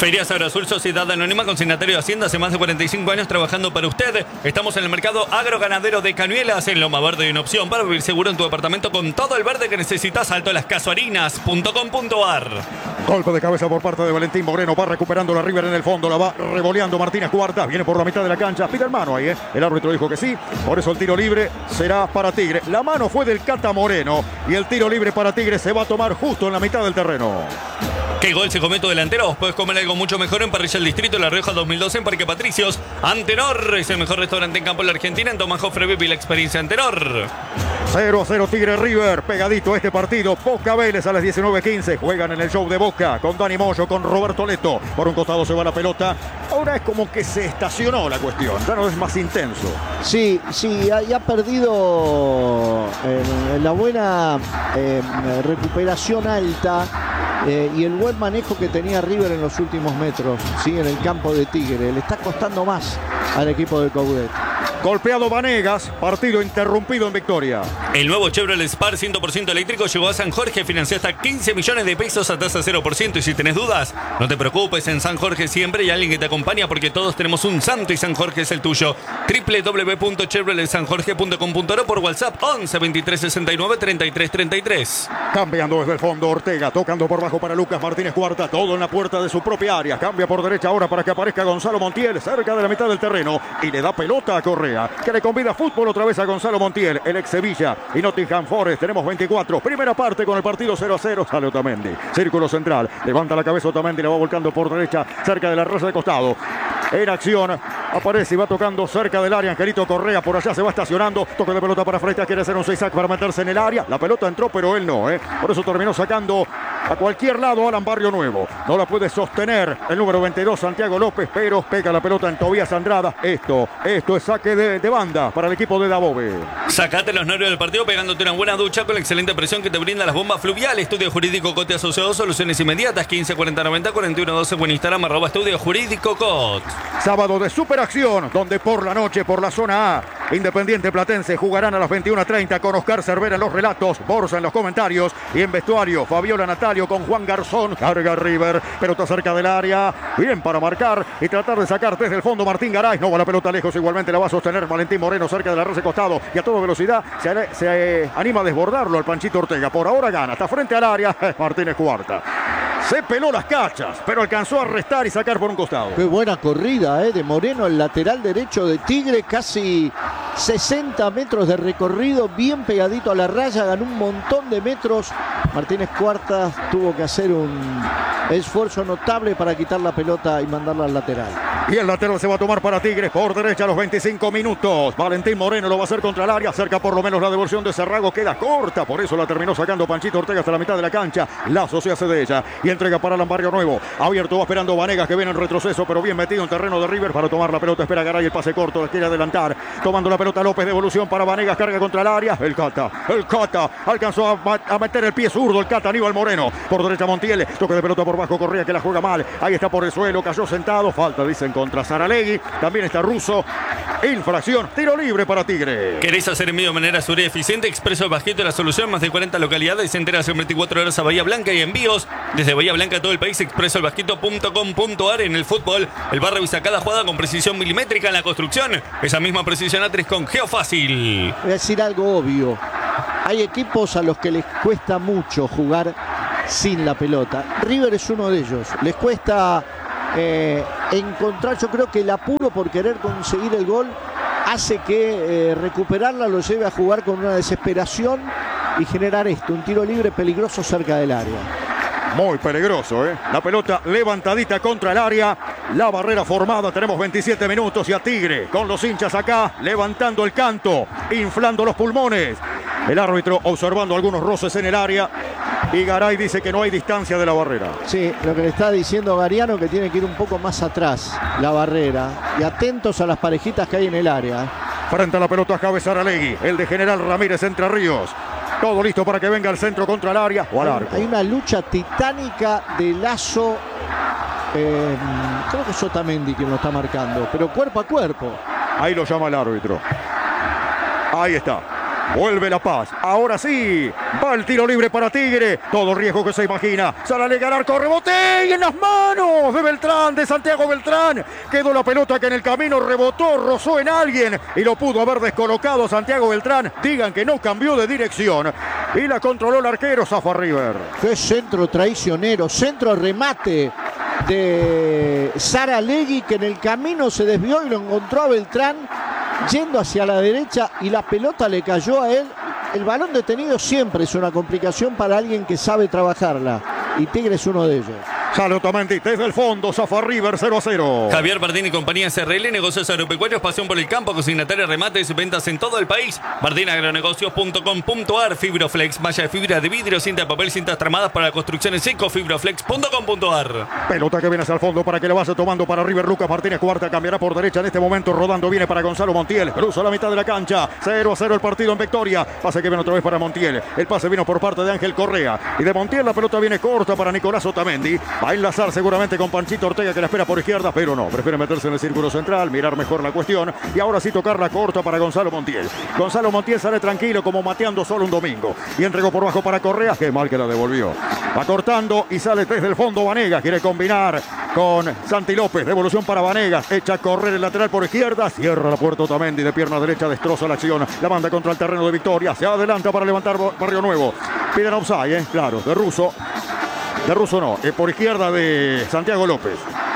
Ferias Agroazul, Sociedad Anónima, consignatario de Hacienda, hace más de cuarenta y cinco años trabajando para usted. Estamos en el mercado agroganadero de Cañuelas, en Loma Verde, y una opción para vivir seguro en tu departamento con todo el verde que necesitas. Alto las casuarinas punto com punto ar. Golpe de cabeza por parte de Valentín Moreno. Va recuperando la River en el fondo. La va revoleando Martínez Cuarta. Viene por la mitad de la cancha. Pide el mano ahí, ¿eh? El árbitro dijo que sí. Por eso el tiro libre será para Tigre. La mano fue del Cata Moreno. Y el tiro libre para Tigre se va a tomar justo en la mitad del terreno. ¿Qué gol se come tu delantero? Puedes comer algo mucho mejor en Parrilla El Distrito, La Rioja dos mil doce, en Parque Patricios. Antenor es el mejor restaurante en campo en la Argentina. En Tomahawk Frevi, la experiencia Antenor. cero a cero Tigre River, pegadito este partido. Boca Vélez a las diecinueve quince. Juegan en el show de Boca con Dani Moyo, con Roberto Leto. Por un costado se va la pelota. Ahora es como que se estacionó la cuestión. Ya no es más intenso. Sí, sí, ha, ya ha perdido eh, la buena eh, recuperación alta. Eh, y el buen manejo que tenía River en los últimos metros, ¿sí? En el campo de Tigre. Le está costando más al equipo de Coudet. Golpeado Vanegas, partido interrumpido en victoria. El nuevo Chevrolet Spar cien por ciento eléctrico llegó a San Jorge, financia hasta quince millones de pesos a tasa cero por ciento. Y si tenés dudas, no te preocupes, en San Jorge siempre hay alguien que te acompaña, porque todos tenemos un santo y San Jorge es el tuyo. doble u doble u doble u punto chevrolet san jorge punto com punto ar, por WhatsApp once veintitrés sesenta y nueve treinta y tres treinta y tres. Cambiando desde el fondo Ortega, tocando por bajo para Lucas Martínez Cuarta, todo en la puerta de su propia área. Cambia por derecha ahora para que aparezca Gonzalo Montiel, cerca de la mitad del terreno, y le da pelota a Correa, que le convida fútbol otra vez a Gonzalo Montiel, el ex Sevilla y Nottingham Forest. Tenemos veinticuatro, primera parte con el partido cero a cero. Sale Otamendi, círculo central, levanta la cabeza Otamendi, le va volcando por derecha, cerca de la raya de costado. En acción, aparece y va tocando cerca del área Angelito Correa, por allá se va estacionando, toque de pelota para Freitas, quiere hacer un seis-sac para meterse en el área. La pelota entró, pero él no, ¿eh? Por eso terminó sacando a cualquier lado Alan Barrio Nuevo. No la puede sostener el número veintidós, Santiago López, pero pega la pelota en Tobías Andrada. Esto, esto es saque de, de banda para el equipo de Dabove. Sacate los nervios del partido pegándote una buena ducha con la excelente presión que te brinda las bombas fluviales. Estudio Jurídico Cote Asociados, soluciones inmediatas, quince cuarenta noventa cuarenta y uno doce, o en Instagram, arroba Estudio Jurídico Cot. Sábado de superacción, donde por la noche, por la zona A, Independiente Platense jugarán a las veintiuna treinta con Oscar Cervera en los relatos, Borsa en los comentarios, y en vestuario Fabiola Natalio con Juan Garzón. Carga River, pelota cerca del área, bien para marcar y tratar de sacar desde el fondo Martín Garay. No va la pelota lejos, igualmente la va a sostener Valentín Moreno cerca de la red de costado, y a toda velocidad se, se eh, anima a desbordarlo al Panchito Ortega. Por ahora gana, está frente al área Martínez Cuarta. Se peló las cachas, pero alcanzó a restar y sacar por un costado. Qué buena corrida, ¿eh? De Moreno, el lateral derecho de Tigre, casi sesenta metros de recorrido, bien pegadito a la raya, ganó un montón de metros. Martínez Cuarta tuvo que hacer un esfuerzo notable para quitar la pelota y mandarla al lateral. Y el lateral se va a tomar para Tigres por derecha a los veinticinco minutos. Valentín Moreno lo va a hacer contra el área, cerca por lo menos la devolución de Cerrago, queda corta, por eso la terminó sacando Panchito Ortega hasta la mitad de la cancha. Lazo se hace de ella y entrega para Alan Barrio Nuevo. Abierto, va esperando Vanegas, que viene en retroceso, pero bien metido en terreno de River para tomar la pelota. Espera Garay, el pase corto, quiere adelantar. Tomando la pelota López, devolución para Vanegas, carga contra el área. El Cata, el Cata, alcanzó a, a meter el pie zurdo el Cata, Aníbal Moreno. Por derecha Montiel, toque de pelota por bajo, Correa que la juega mal. Ahí está por el suelo, cayó sentado. Falta, dicen, contra Saralegui. También está Russo. Infracción, tiro libre para Tigre. ¿Querés hacer envío de manera segura y eficiente? Expreso el Bajito, la solución, más de cuarenta localidades. Se entera hace veinticuatro horas a Bahía Blanca y envíos desde Bahía Blanca a todo el país. expreso el bajito punto com punto ar. En el fútbol, el bar revisa cada jugada con precisión milimétrica. En la construcción, esa misma precisión Atris con Geofácil. Voy a decir algo obvio. Hay equipos a los que les cuesta mucho jugar sin la pelota. River es uno de ellos. Les cuesta eh, encontrar, yo creo que el apuro por querer conseguir el gol hace que eh, recuperarla lo lleve a jugar con una desesperación y generar esto, un tiro libre peligroso cerca del área. Muy peligroso, ¿eh? La pelota levantadita contra el área. La barrera formada. Tenemos veintisiete minutos y a Tigre con los hinchas acá levantando el canto, inflando los pulmones. El árbitro observando algunos roces en el área. Y Garay dice que no hay distancia de la barrera. Sí, lo que le está diciendo Gariano, que tiene que ir un poco más atrás la barrera. Y atentos a las parejitas que hay en el área. Frente a la pelota Javier Saralegui, el de General Ramírez Entre Ríos. Todo listo para que venga el centro contra el área o al arco. Hay una lucha titánica de Lazo. Eh, creo que es Otamendi quien lo está marcando, pero cuerpo a cuerpo. Ahí lo llama el árbitro. Ahí está. Vuelve La Paz. Ahora sí. Va el tiro libre para Tigre. Todo riesgo que se imagina. Sale a llegar arco, rebote y en las manos de Beltrán, de Santiago Beltrán. Quedó la pelota que en el camino rebotó, rozó en alguien y lo pudo haber descolocado Santiago Beltrán. Digan que no cambió de dirección. Y la controló el arquero, zafa River. Qué centro traicionero, centro remate de Saralegui, que en el camino se desvió y lo encontró a Beltrán yendo hacia la derecha y la pelota le cayó a él. El balón detenido siempre es una complicación para alguien que sabe trabajarla y Tigre es uno de ellos. Sale Otamendi desde el fondo, zafa River cero a cero. Javier Bardín y compañía C R L, negocios agropecuarios, pasión por el campo, consignataria, remates y ventas en todo el país. bardín agronegocios punto com punto ar, Fibroflex, malla de fibra de vidrio, cinta de papel, cintas tramadas para construcciones seco, fibroflex punto com punto ar. Pelota que viene hacia el fondo para que lo vaya tomando para River. Lucas Martínez Cuarta cambiará por derecha en este momento, rodando viene para Gonzalo Montiel, cruza la mitad de la cancha, cero a cero el partido en Victoria. Pase que viene otra vez para Montiel, el pase vino por parte de Ángel Correa y de Montiel la pelota viene corta para Nicolás Otamendi. Va a enlazar seguramente con Panchito Ortega, que la espera por izquierda, pero no, prefiere meterse en el círculo central, mirar mejor la cuestión y ahora sí tocarla corta para Gonzalo Montiel. Gonzalo Montiel sale tranquilo como mateando solo un domingo y entregó por bajo para Correa, qué mal que la devolvió. Va cortando y sale desde el fondo Vanegas, quiere combinar con Santi López, devolución para Vanegas, echa a correr el lateral por izquierda, cierra la puerta Otamendi, de pierna derecha destroza la acción, la manda contra el terreno de Victoria, se adelanta para levantar Barrio Nuevo, piden offside, eh, claro, de Russo. De Russo no, eh, por izquierda de Santiago López.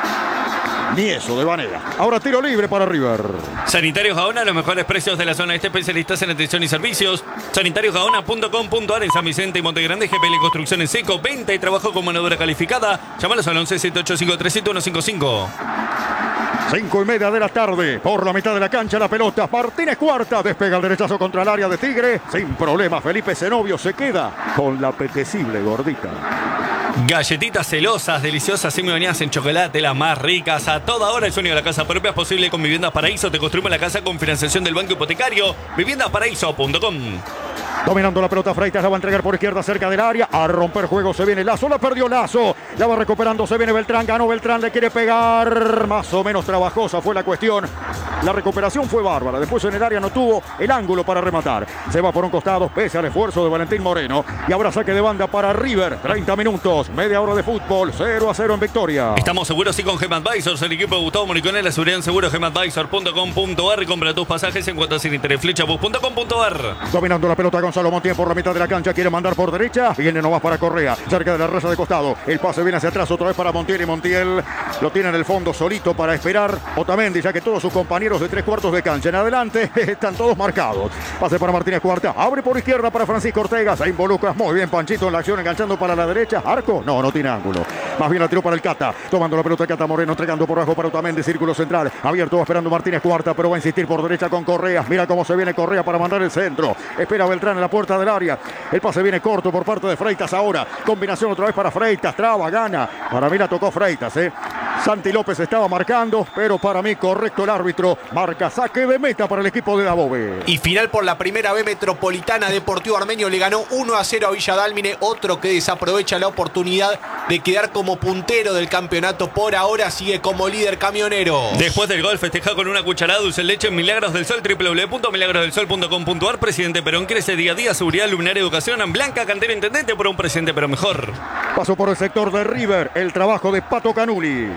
Ni eso de Vanega. Ahora tiro libre para River. Sanitarios Gaona, los mejores precios de la zona este, especialistas en atención y servicios. sanitarios gaona punto com punto ar en San Vicente y Montegrande. G P L Construcción en seco, venta y trabajo con mano de obra calificada. Llámalos al once siete ocho cinco tres siete uno cinco cinco. Cinco y media de la tarde, por la mitad de la cancha la pelota, Martínez Cuarta, despega el derechazo contra el área de Tigre, sin problema, Felipe Zenobio se queda con la apetecible gordita. Galletitas celosas, deliciosas, semi bañadas en chocolate, las más ricas. A toda hora el sueño de la casa propia es posible con Viviendas Paraíso. Te construimos la casa con financiación del Banco Hipotecario. viviendas paraíso punto com. Dominando la pelota, Freitas la va a entregar por izquierda cerca del área. A romper juego se viene Lazo, la perdió Lazo. La va recuperando, se viene Beltrán, ganó Beltrán, le quiere pegar. Más o menos trabajosa fue la cuestión. La recuperación fue bárbara. Después en el área no tuvo el ángulo para rematar. Se va por un costado, pese al esfuerzo de Valentín Moreno. Y ahora saque de banda para River. treinta minutos, media hora de fútbol, cero a cero en Victoria. Estamos seguros sí con Gem Advisors, el equipo de Gustavo Moricone, la seguridad en seguro, gem advisor punto com punto ar. Compra tus pasajes en cuotas sin interés, flechabus punto com punto ar. Dominando la pelota Gonzalo Montiel por la mitad de la cancha, quiere mandar por derecha, viene nomás para Correa, cerca de la raya de costado, el pase viene hacia atrás otra vez para Montiel y Montiel lo tiene en el fondo solito para esperar Otamendi, ya que todos sus compañeros de tres cuartos de cancha en adelante están todos marcados. Pase para Martínez Cuarta, abre por izquierda para Francisco Ortega, se involucra muy bien Panchito en la acción, enganchando para la derecha, arco, no, no tiene ángulo, más bien la tiró para el Cata, tomando la pelota el Cata Moreno, entregando por abajo para Otamendi, círculo central, abierto esperando Martínez Cuarta, pero va a insistir por derecha con Correa, mira cómo se viene Correa para mandar el centro, espera Beltrán en la puerta del área, el pase viene corto por parte de Freitas ahora, combinación otra vez para Freitas, traba, gana, para mí la tocó Freitas, eh. Santi López estaba marcando, pero para mí correcto el árbitro, marca saque de meta para el equipo de Dabove. Y final por la primera B Metropolitana, Deportivo Armenio le ganó uno a cero a Villa Dálmine, otro que desaprovecha la oportunidad de quedar como puntero del campeonato, por ahora sigue como líder camionero. Después del gol festeja con una cucharada dulce de leche en Milagros del Sol, doble u doble u doble u punto milagros del sol punto com punto ar. Presidente Perón crece día a día, seguridad, luminaria, educación, en Blanca Cantera Intendente por un presidente pero mejor. Pasó por el sector de River, el trabajo de Pato Canuli.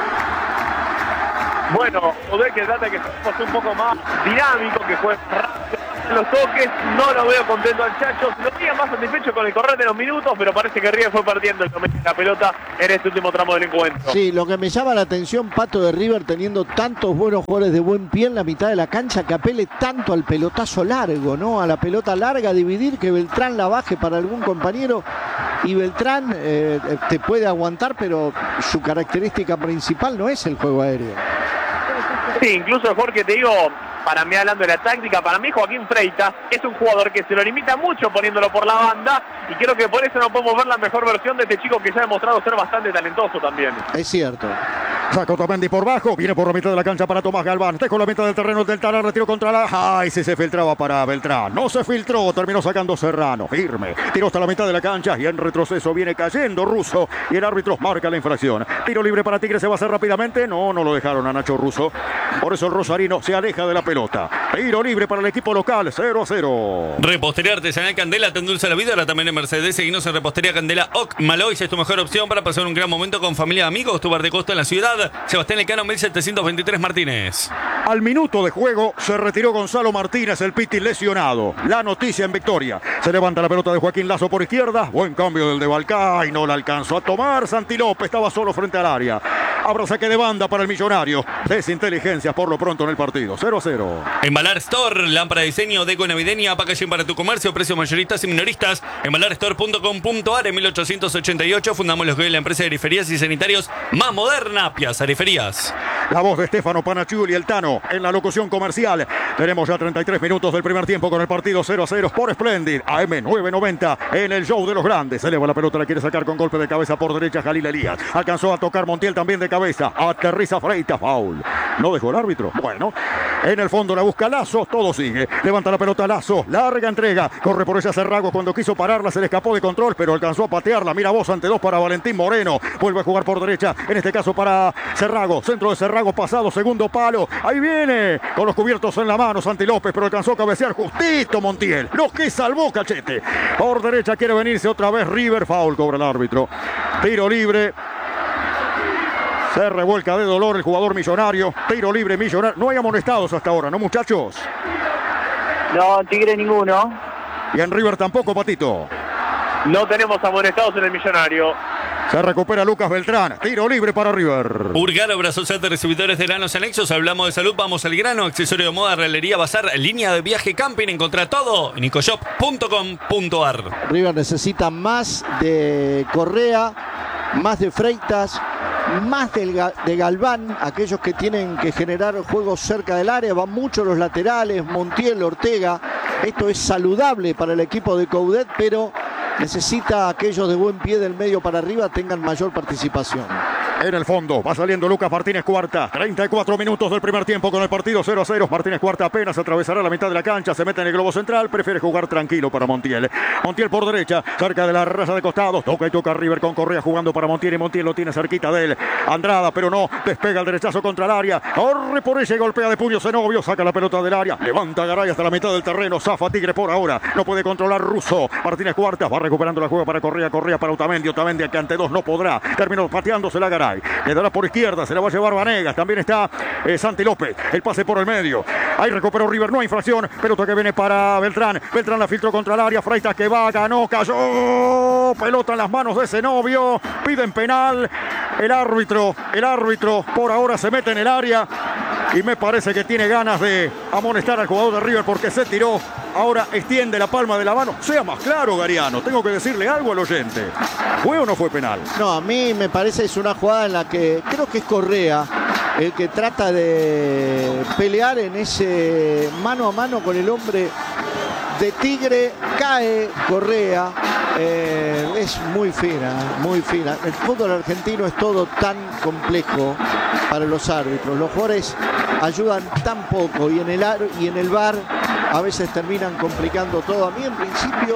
Bueno, Odell que trata de que sea un poco más dinámico, que fue rápido en los toques, no lo veo contento al Chacho, lo veía más satisfecho con el correr de los minutos, pero parece que River fue perdiendo la pelota en este último tramo del encuentro. Sí, lo que me llama la atención, Pato de River teniendo tantos buenos jugadores de buen pie en la mitad de la cancha, que apele tanto al pelotazo largo, ¿no? A la pelota larga, dividir, que Beltrán la baje para algún compañero. Y Beltrán eh, te puede aguantar, pero su característica principal no es el juego aéreo. Sí, incluso Jorge, te digo, para mí hablando de la táctica, para mí Joaquín Freitas es un jugador que se lo limita mucho poniéndolo por la banda y creo que por eso no podemos ver la mejor versión de este chico que ya ha demostrado ser bastante talentoso también. Es cierto. Saca Otamendi por bajo, viene por la mitad de la cancha para Tomás Galván. Dejó la mitad del terreno del Talar, retiro contra la... ¡Ay! Si se filtraba para Beltrán. No se filtró, terminó sacando Serrano. Firme. Tiró hasta la mitad de la cancha y en retroceso viene cayendo Russo. Y el árbitro marca la infracción. Tiro libre para Tigre, se va a hacer rápidamente. No, no lo dejaron a Nacho Russo. Por eso el rosarino se aleja de la pelota. Tiro libre para el equipo local, cero a cero. Repostería Artesanal Candela te endulza la vida, ahora también en Mercedes. Seguinos en Repostería Candela Oc Malois, es tu mejor opción para pasar un gran momento con familia y amigos. Tu bar de costa en la ciudad. Sebastián Lecano, mil setecientos veintitrés Martínez. Al minuto de juego se retiró Gonzalo Martínez, el Piti lesionado. La noticia en Victoria. Se levanta la pelota de Joaquín Lazo por izquierda. Buen cambio del de Balcay. No la alcanzó a tomar. Santi López estaba solo frente al área. Habrá saque de banda para el millonario. Desinteligencias por lo pronto en el partido. cero a cero. Embalar Store, lámpara de diseño, deco navideña, packaging para tu comercio, precios mayoristas y minoristas. embalar store punto com punto a r. En mil ochocientos ochenta y ocho fundamos los que hoy la empresa de ariferías y sanitarios más moderna, Piazza Ariferías. La voz de Stefano Panacciuli, el Tano, en la locución comercial. Tenemos ya treinta y tres minutos del primer tiempo con el partido cero a cero por Splendid. A M nueve noventa en el show de los grandes. Se eleva la pelota, la quiere sacar con golpe de cabeza por derecha Jalil Elías. Alcanzó a tocar Montiel también de cabeza. Aterriza Freitas, foul. ¿No dejó el árbitro? Bueno, en el fondo la busca Lazo, todo sigue. Levanta la pelota Lazo, larga entrega. Corre por ella Cerrago, cuando quiso pararla se le escapó de control, pero alcanzó a patearla. Mira vos, ante dos para Valentín Moreno. Vuelve a jugar por derecha, en este caso para Cerrago. Centro de Cerrago pasado, segundo palo. Ahí viene, con los cubiertos en la mano Santi López, pero alcanzó a cabecear justito Montiel. Lo que salvó Cachete. Por derecha quiere venirse otra vez River, foul cobra el árbitro. Tiro libre. Se revuelca de dolor el jugador millonario. Tiro libre millonario. No hay amonestados hasta ahora, ¿no, muchachos? No, Tigre ninguno. Y en River tampoco, Patito. No tenemos amonestados en el millonario. Se recupera Lucas Beltrán. Tiro libre para River. Urgar, obra social de recibidores de granos anexos. Hablamos de salud, vamos al grano. Accesorio de moda, realería, bazar, línea de viaje, camping. Encontrá todo en ecoshop punto com punto a r. River necesita más de Correa, más de Freitas, más del Ga- de Galván, aquellos que tienen que generar juegos cerca del área. Van mucho los laterales, Montiel, Ortega. Esto es saludable para el equipo de Coudet, pero necesita aquellos de buen pie del medio para arriba tengan mayor participación. En el fondo va saliendo Lucas Martínez Cuarta. treinta y cuatro minutos del primer tiempo con el partido cero a cero. Martínez Cuarta apenas atravesará la mitad de la cancha. Se mete en el globo central. Prefiere jugar tranquilo para Montiel. Montiel por derecha, cerca de la raya de costados. Toca y toca River con Correa jugando para Montiel. Y Montiel lo tiene cerquita de él. Andrada, pero no. Despega el derechazo contra el área. Corre por ella y golpea de puño Zenobio. Saca la pelota del área. Levanta Garay hasta la mitad del terreno. Zafa Tigre por ahora. No puede controlar Russo. Martínez Cuarta va recuperando la juega para Correa. Correa para Otamendi. Otamendi que ante dos no podrá. Terminó pateándose la Garay. Quedará por izquierda, se la va a llevar Vanegas. También está eh, Santi López. El pase por el medio. Ahí recuperó River, no hay infracción. Pelota que viene para Beltrán. Beltrán la filtró contra el área. Freitas que va, ganó, cayó. Pelota en las manos de Zenobio. Piden penal. El árbitro, el árbitro por ahora se mete en el área. Y me parece que tiene ganas de amonestar al jugador de River porque se tiró. Ahora extiende la palma de la mano. Sea más claro, Gariano. Tengo que decirle algo al oyente. ¿Fue o no fue penal? No, a mí me parece es una jugada en la que creo que es Correa el que trata de pelear en ese mano a mano con el hombre de Tigre. Cae Correa. Eh, es muy fina, muy fina. El fútbol argentino es todo tan complejo para los árbitros. Los jugadores ayudan tan poco y en el, ar y en el V A R a veces terminan complicando todo. A mí en principio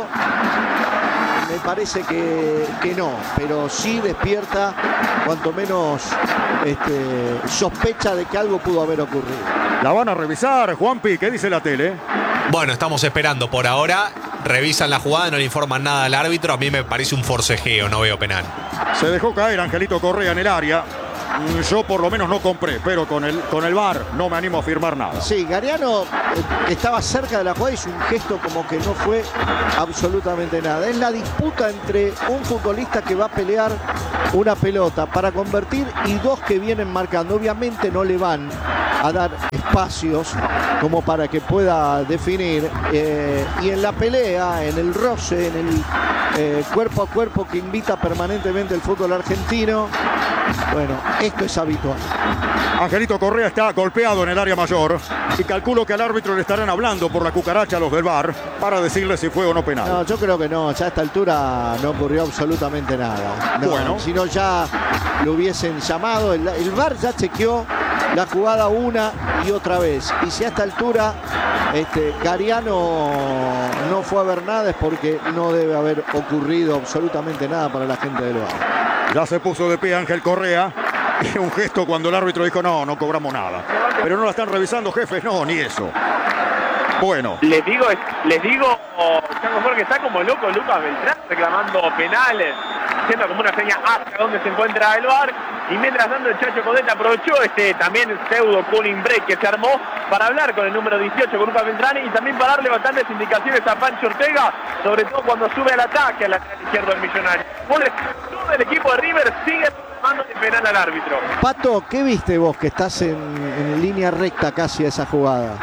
me parece que, que no, pero sí despierta cuanto menos este, sospecha de que algo pudo haber ocurrido. La van a revisar, Juanpi. ¿Qué dice la tele? Bueno, estamos esperando por ahora. Revisan la jugada, no le informan nada al árbitro. A mí me parece un forcejeo, no veo penal. Se dejó caer Angelito Correa en el área. Yo por lo menos no compré, pero con el, con el V A R no me animo a firmar nada. Sí, Gariano eh, estaba cerca de la jugada, hizo un gesto como que no fue absolutamente nada. Es la disputa entre un futbolista que va a pelear una pelota para convertir y dos que vienen marcando. Obviamente no le van a dar espacios como para que pueda definir. Eh, y en la pelea, en el roce, en el eh, cuerpo a cuerpo que invita permanentemente el fútbol argentino, Bueno, esto es habitual. Angelito Correa está golpeado en el área mayor y calculo que al árbitro le estarán hablando por la cucaracha a los del V A R para decirle si fue o no penal. No, yo creo que no, ya a esta altura no ocurrió absolutamente nada. No, Bueno. Si no ya lo hubiesen llamado, el, el V A R ya chequeó la jugada una y otra vez. Y si a esta altura este, Gariano no fue a ver nada es porque no debe haber ocurrido absolutamente nada para la gente del V A R. Ya se puso de pie Ángel Correa. Y un gesto cuando el árbitro dijo, no, no cobramos nada. Pero no la están revisando, jefes, no, ni eso. Bueno. Les digo, les digo, Chango Jorge, está como loco Lucas Beltrán reclamando penales, haciendo como una seña hacia donde se encuentra el V A R. Y mientras tanto el Chacho Codete aprovechó este también pseudo cooling break que se armó para hablar con el número dieciocho, con Lucas Beltrán, y también para darle bastantes indicaciones a Pancho Ortega, sobre todo cuando sube al ataque al lateral izquierdo del Millonario. Bueno, todo el equipo de River sigue tomando de penal al árbitro. Pato, ¿qué viste vos que estás en, en línea recta casi a esa jugada?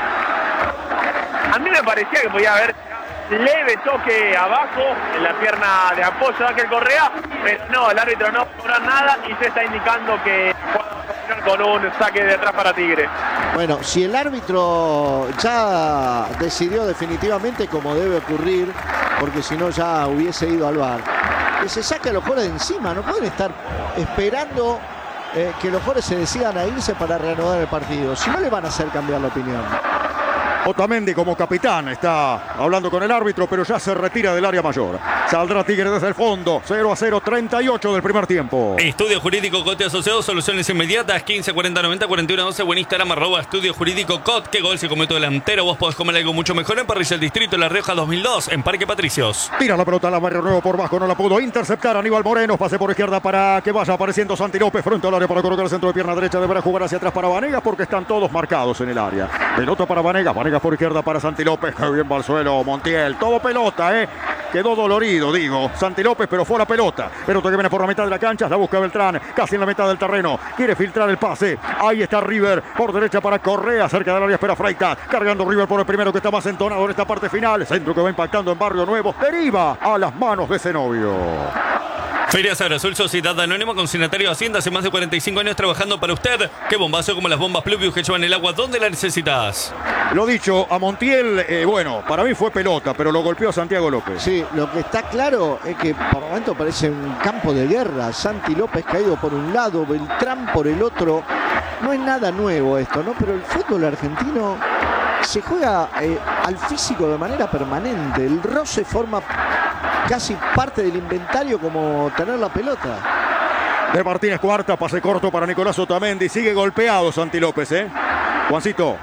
A mí me parecía que podía haber leve toque abajo en la pierna de apoyo de Ángel Correa, pero no, el árbitro no cobró nada y se está indicando que con un saque de atrás para Tigre. Bueno, si el árbitro ya decidió definitivamente como debe ocurrir, porque si no ya hubiese ido al V A R, que se saque a los jugadores de encima, no pueden estar esperando eh, que los jugadores se decidan a irse para reanudar el partido, si no le van a hacer cambiar la opinión. Otamendi como capitán está hablando con el árbitro, pero ya se retira del área mayor. Saldrá Tigre desde el fondo. cero a cero, treinta y ocho del primer tiempo. Estudio Jurídico Cote Asociados, soluciones inmediatas, quince cuarenta noventa cuarenta y uno doce, o en Instagram, arroba Estudio Jurídico Cot. ¿Qué gol se cometió delantero? Vos podés comer algo mucho mejor en Parrilla El Distrito, La Rioja dos mil dos, en Parque Patricios. Tira la pelota a la Barrio Nuevo por bajo, no la pudo interceptar Aníbal Moreno. Pase por izquierda para que vaya apareciendo Santi López frente al área para colocar el centro de pierna derecha. Deberá jugar hacia atrás para Vanegas porque están todos marcados en el área. Pelota para Vanegas, Vanegas por izquierda para Santi López. Que bien va al suelo Montiel. Todo pelota, eh. Quedó dolorido, digo. Santi López, pero fue la pelota. Pelota que viene por la mitad de la cancha. La busca Beltrán, casi en la mitad del terreno. Quiere filtrar el pase. Ahí está River. Por derecha para Correa. Cerca del área espera Freitas. Cargando River por el primero que está más entonado en esta parte final. Centro que va impactando en Barrio Nuevo. Deriva a las manos de Zenobio. Feria Sarasol, Sociedad Anónima, consignatario de Hacienda, hace más de cuarenta y cinco años trabajando para usted. Qué bombazo como las bombas Pluvius que llevan el agua donde la necesitas. Lo dicho, a Montiel, eh, bueno, para mí fue pelota, pero lo golpeó Santiago López. Sí, lo que está claro es que por momento parece un campo de guerra. Santi López caído por un lado, Beltrán por el otro. No es nada nuevo esto, ¿no? Pero el fútbol argentino se juega eh, al físico de manera permanente. El roce forma casi parte del inventario como tener la pelota. De Martínez cuarta, pase corto para Nicolás Otamendi. Sigue golpeado Santi López, ¿eh? Juancito.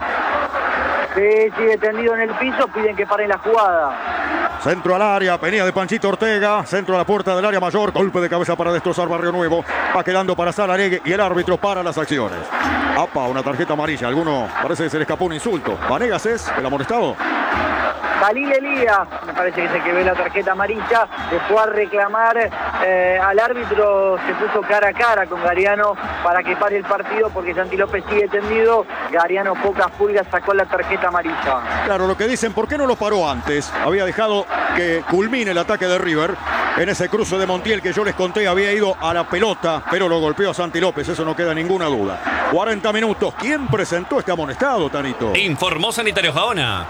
Sí, sigue tendido en el piso, piden que paren la jugada. Centro al área, venía de Panchito Ortega. Centro a la puerta del área mayor. Golpe de cabeza para destrozar Barrio Nuevo. Va quedando para Salaregue y el árbitro para las acciones. Apa, una tarjeta amarilla. Alguno parece que se le escapó un insulto. ¿Vanegas es el amonestado? Khalil Elías, me parece que es el que ve la tarjeta amarilla, le fue a reclamar eh, al árbitro, se puso cara a cara con Gariano para que pare el partido porque Santi López sigue tendido. Gariano pocas pulgas sacó la tarjeta amarilla. Claro, lo que dicen, ¿por qué no lo paró antes? Había dejado que culmine el ataque de River. En ese cruce de Montiel que yo les conté había ido a la pelota, pero lo golpeó a Santi López, eso no queda ninguna duda. cuarenta minutos, ¿quién presentó este amonestado, Tanito? Informó Sanitario Jaona.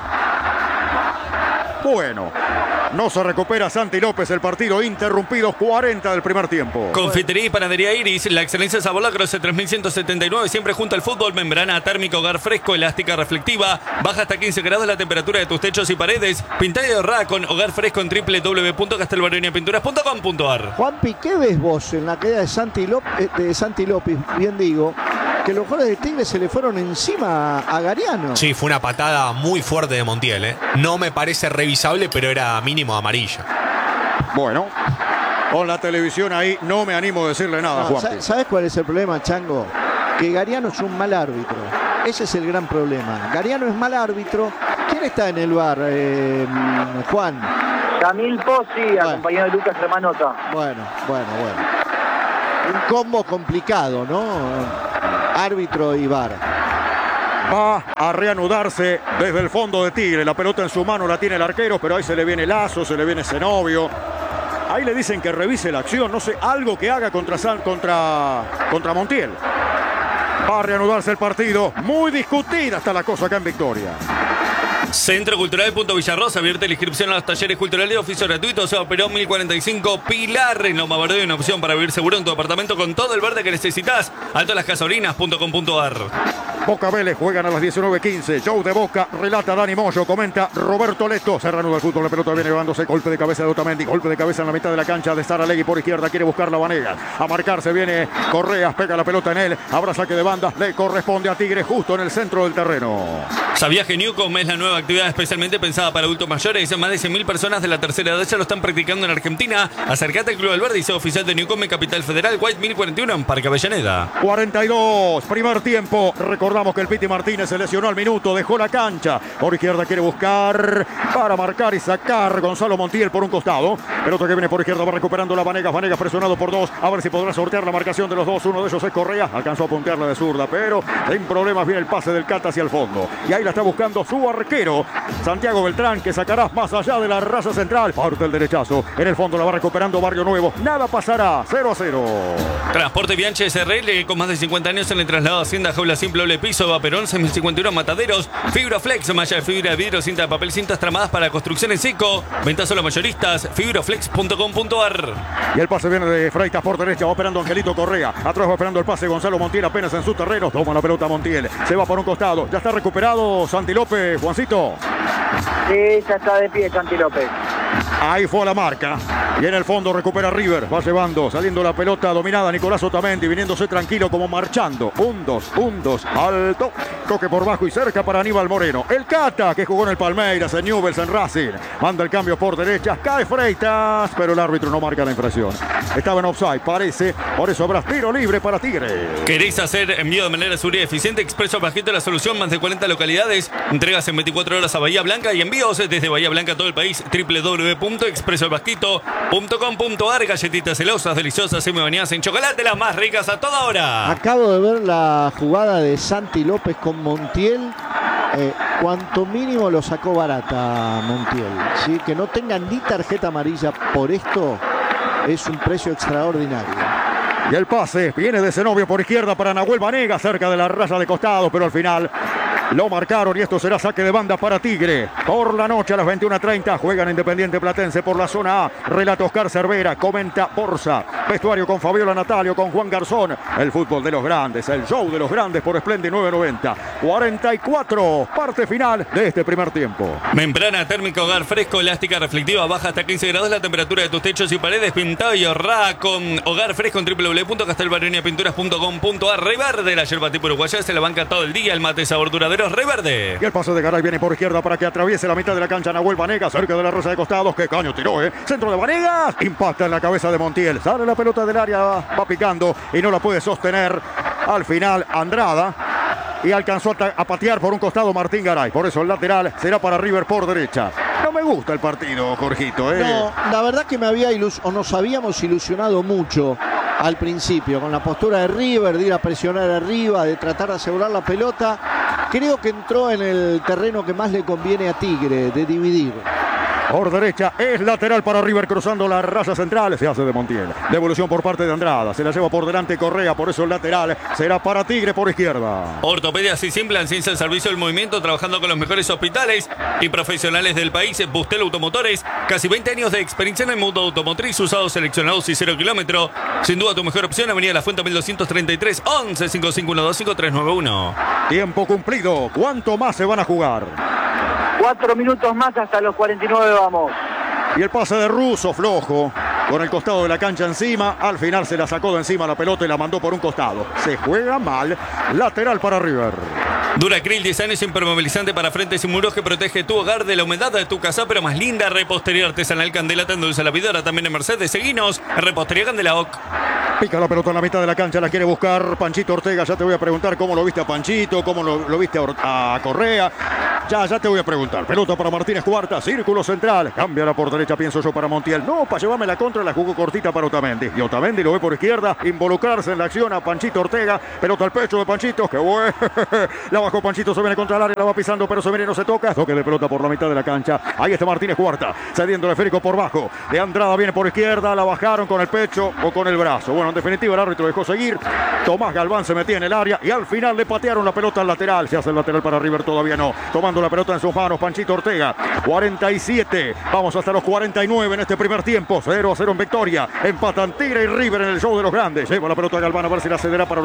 Bueno, no se recupera Santi López, el partido interrumpido, cuarenta del primer tiempo. Confitería y Panadería Iris, la excelencia sabor la Grosse tres mil ciento setenta y nueve, siempre junto al fútbol, membrana térmica, hogar fresco, elástica, reflectiva, baja hasta quince grados la temperatura de tus techos y paredes, pintada y ahorrada con hogar fresco en doble u doble u doble u punto castelbaroniapinturas punto com punto a r. Juanpi, ¿qué ves vos en la caída de Santi López, de Santi López, bien digo, que los jugadores de Tigre se le fueron encima a Gariano? Sí, fue una patada muy fuerte de Montiel, ¿eh? No me parece revisable, pero era mínimo amarilla. Bueno, con la televisión ahí no me animo a decirle nada, No, Juan. ¿sabes cuál es el problema, Chango? Que Gariano es un mal árbitro. Ese es el gran problema. Gariano es mal árbitro. ¿Quién está en el V A R, eh, Juan? Camil Pozzi, Bueno. acompañado de Lucas Hermanota. Bueno, bueno, bueno. Un combo complicado, ¿no? Árbitro y V A R. Va a reanudarse desde el fondo de Tigre. La pelota en su mano la tiene el arquero, pero ahí se le viene Lazo, se le viene Zenobio. Ahí le dicen que revise la acción, no sé, algo que haga contra, San, contra, contra Montiel. Va a reanudarse el partido. Muy discutida está la cosa acá en Victoria. Centro Cultural Punto Villarrosa abierta la inscripción a los talleres culturales de oficio gratuito. Se operó mil cuarenta y cinco Pilar en Loma Verde, una opción para vivir seguro en tu apartamento con todo el verde que necesitas. Alto las gasolinas punto com punto ar. Boca Vélez juegan a las diecinueve quince. Show de Boca, relata Dani Moyo, comenta Roberto Leto. Se reanuda el fútbol, la pelota viene llevándose. Golpe de cabeza de Otamendi, golpe de cabeza en la mitad de la cancha de Saralegui por izquierda. Quiere buscar la Vanegas. A marcarse viene Correas, pega la pelota en él. Habrá saque de banda, le corresponde a Tigre justo en el centro del terreno. ¿Sabías que Newcom es la nueva actividad especialmente pensada para adultos mayores? Más de cien mil personas de la tercera edad ya lo están practicando en Argentina. Acércate al Club del Verde y sea oficial de Newcom en Capital Federal, White mil cuarenta y uno en Parque Avellaneda. cuarenta y dos, primer tiempo. Recordamos que el Piti Martínez se lesionó al minuto, dejó la cancha. Por izquierda quiere buscar para marcar y sacar Gonzalo Montiel por un costado. Pelota que viene por izquierda, va recuperando la Vanegas. Vanegas presionado por dos. A ver si podrá sortear la marcación de los dos. Uno de ellos es Correa. Alcanzó a puntearla de zurda, pero sin problemas viene el pase del Cata hacia el fondo. Y ahí la está buscando su arquero, Santiago Beltrán, que sacará más allá de la raza central. Parte el derechazo. En el fondo la va recuperando Barrio Nuevo. Nada pasará. cero a cero. Transporte Bianchi S R L con más de cincuenta años en el traslado Hacienda Jaula Simple Doble Piso, Vaperón, seis mil cincuenta y uno Mataderos, Fibroflex, malla de fibra de vidrio, cinta de papel, cintas tramadas para construcción en seco. Venta solo mayoristas, fibroflex punto com punto ar. Y el pase viene de Freitas por derecha, va esperando Angelito Correa. Atrás va esperando el pase Gonzalo Montiel apenas en su terreno. Toma la pelota Montiel. Se va por un costado. Ya está recuperado Santi López, Juancito. Sí, ya está de pie Santi López. Ahí fue la marca. Y en el fondo recupera River. Va llevando, saliendo la pelota dominada Nicolás Otamendi, viniéndose tranquilo como marchando. Un, dos, un, dos, alto. Toque por bajo y cerca para Aníbal Moreno. El Cata, que jugó en el Palmeiras, en Newell's, en Racing. Manda el cambio por derecha. Cae Freitas, pero el árbitro no marca la infracción. Estaba en offside, parece. Por eso habrá tiro libre para Tigre. ¿Queréis hacer envío de manera segura y eficiente? Expreso Bajito la solución. Más de cuarenta localidades. Entregas en veinticuatro horas a Bahía Blanca y envíos desde Bahía Blanca a todo el país. doble u doble u doble u punto expreso el basquito punto com punto ar. Galletitas celosas, deliciosas, semi bañadas en chocolate, las más ricas a toda hora. Acabo de ver la jugada de Santi López con Montiel. Eh, cuanto mínimo lo sacó barata Montiel, ¿sí? Que no tengan ni tarjeta amarilla por esto es un precio extraordinario. Y el pase viene de Zenobio por izquierda para Nahuel Vanegas, cerca de la raya de costado, pero al final lo marcaron y esto será saque de banda para Tigre. Por la noche a las veintiuna treinta juegan Independiente Platense por la zona A. Relata Oscar Cervera, comenta Borsa. Vestuario con Fabiola Natalio, con Juan Garzón. El fútbol de los grandes, el show de los grandes por Splendid nueve noventa. cuarenta y cuatro, parte final de este primer tiempo. Membrana térmica Hogar Fresco, elástica reflectiva, baja hasta quince grados la temperatura de tus techos y paredes. Pintado y ahorrá con Hogar Fresco en doble u doble u doble u punto castelbarenia pinturas punto com punto ar. Reverde, la yerba tipo uruguaya, se la banca todo el día. El mate sabor duradero Reverde. Y el pase de Garay viene por izquierda para que atraviese la mitad de la cancha Nahuel Vanegas, cerca de la rosa de costados. ¡Qué caño tiró, eh! Centro de Vanegas, impacta en la cabeza de Montiel. Sale la pelota del área, va picando y no la puede sostener. Al final Andrada. Y alcanzó a patear por un costado Martín Garay. Por eso el lateral será para River por derecha. No me gusta el partido, Jorgito, ¿eh? No, la verdad que me había ilus o nos habíamos ilusionado mucho al principio con la postura de River, de ir a presionar arriba, de tratar de asegurar la pelota. Creo que entró en el terreno que más le conviene a Tigre, de dividir. Por derecha es lateral para River cruzando la raya central. Se hace de Montiel. Devolución por parte de Andrada. Se la lleva por delante Correa. Por eso el lateral será para Tigre por izquierda. Ortopedia Simple, ciencia del servicio del movimiento, trabajando con los mejores hospitales y profesionales del país. Bustel Automotores. Casi veinte años de experiencia en el mundo automotriz. Usados, seleccionados y cero kilómetro. Sin duda tu mejor opción. Avenida La Fuente mil doscientos treinta y tres. once cincuenta y cinco uno dos cinco tres nueve uno. Tiempo cumplido. ¿Cuánto más se van a jugar? Cuatro minutos más hasta los cuarenta y nueve vamos. Y el pase de Russo flojo, con el costado de la cancha encima. Al final se la sacó de encima la pelota y la mandó por un costado. Se juega mal. Lateral para River. Duracril, diez años, impermeabilizante para frentes y muros que protege tu hogar de la humedad de tu casa, pero más linda. Repostería artesanal Candela, tan dulce la vidora, también en Mercedes. Seguinos, Repostería Candela O C. Pica la pelota en la mitad de la cancha, la quiere buscar Panchito Ortega. Ya te voy a preguntar cómo lo viste a Panchito, cómo lo, lo viste a, a Correa. Ya, ya te voy a preguntar. Pelota para Martínez Cuarta, círculo central. Cámbiala por derecha, pienso yo, para Montiel. No, para llevarme la contra, la jugó cortita para Otamendi. Y Otamendi lo ve por izquierda, involucrarse en la acción a Panchito Ortega. Pelota al pecho de Panchito, que bueno. La va abajo, Panchito se viene contra el área, la va pisando, pero se viene y no se toca. Toque de pelota por la mitad de la cancha. Ahí está Martínez Cuarta, cediendo el esférico por bajo. De Andrada viene por izquierda, la bajaron con el pecho o con el brazo. Bueno, en definitiva el árbitro dejó seguir. Tomás Galván se metía en el área y al final le patearon la pelota al lateral. Se hace el lateral para River, todavía no. Tomando la pelota en sus manos, Panchito Ortega. cuarenta y siete, vamos hasta los cuarenta y nueve en este primer tiempo. cero a cero en victoria. Empatan Tigre y River en el show de los grandes. Lleva la pelota Galván a ver si la cederá para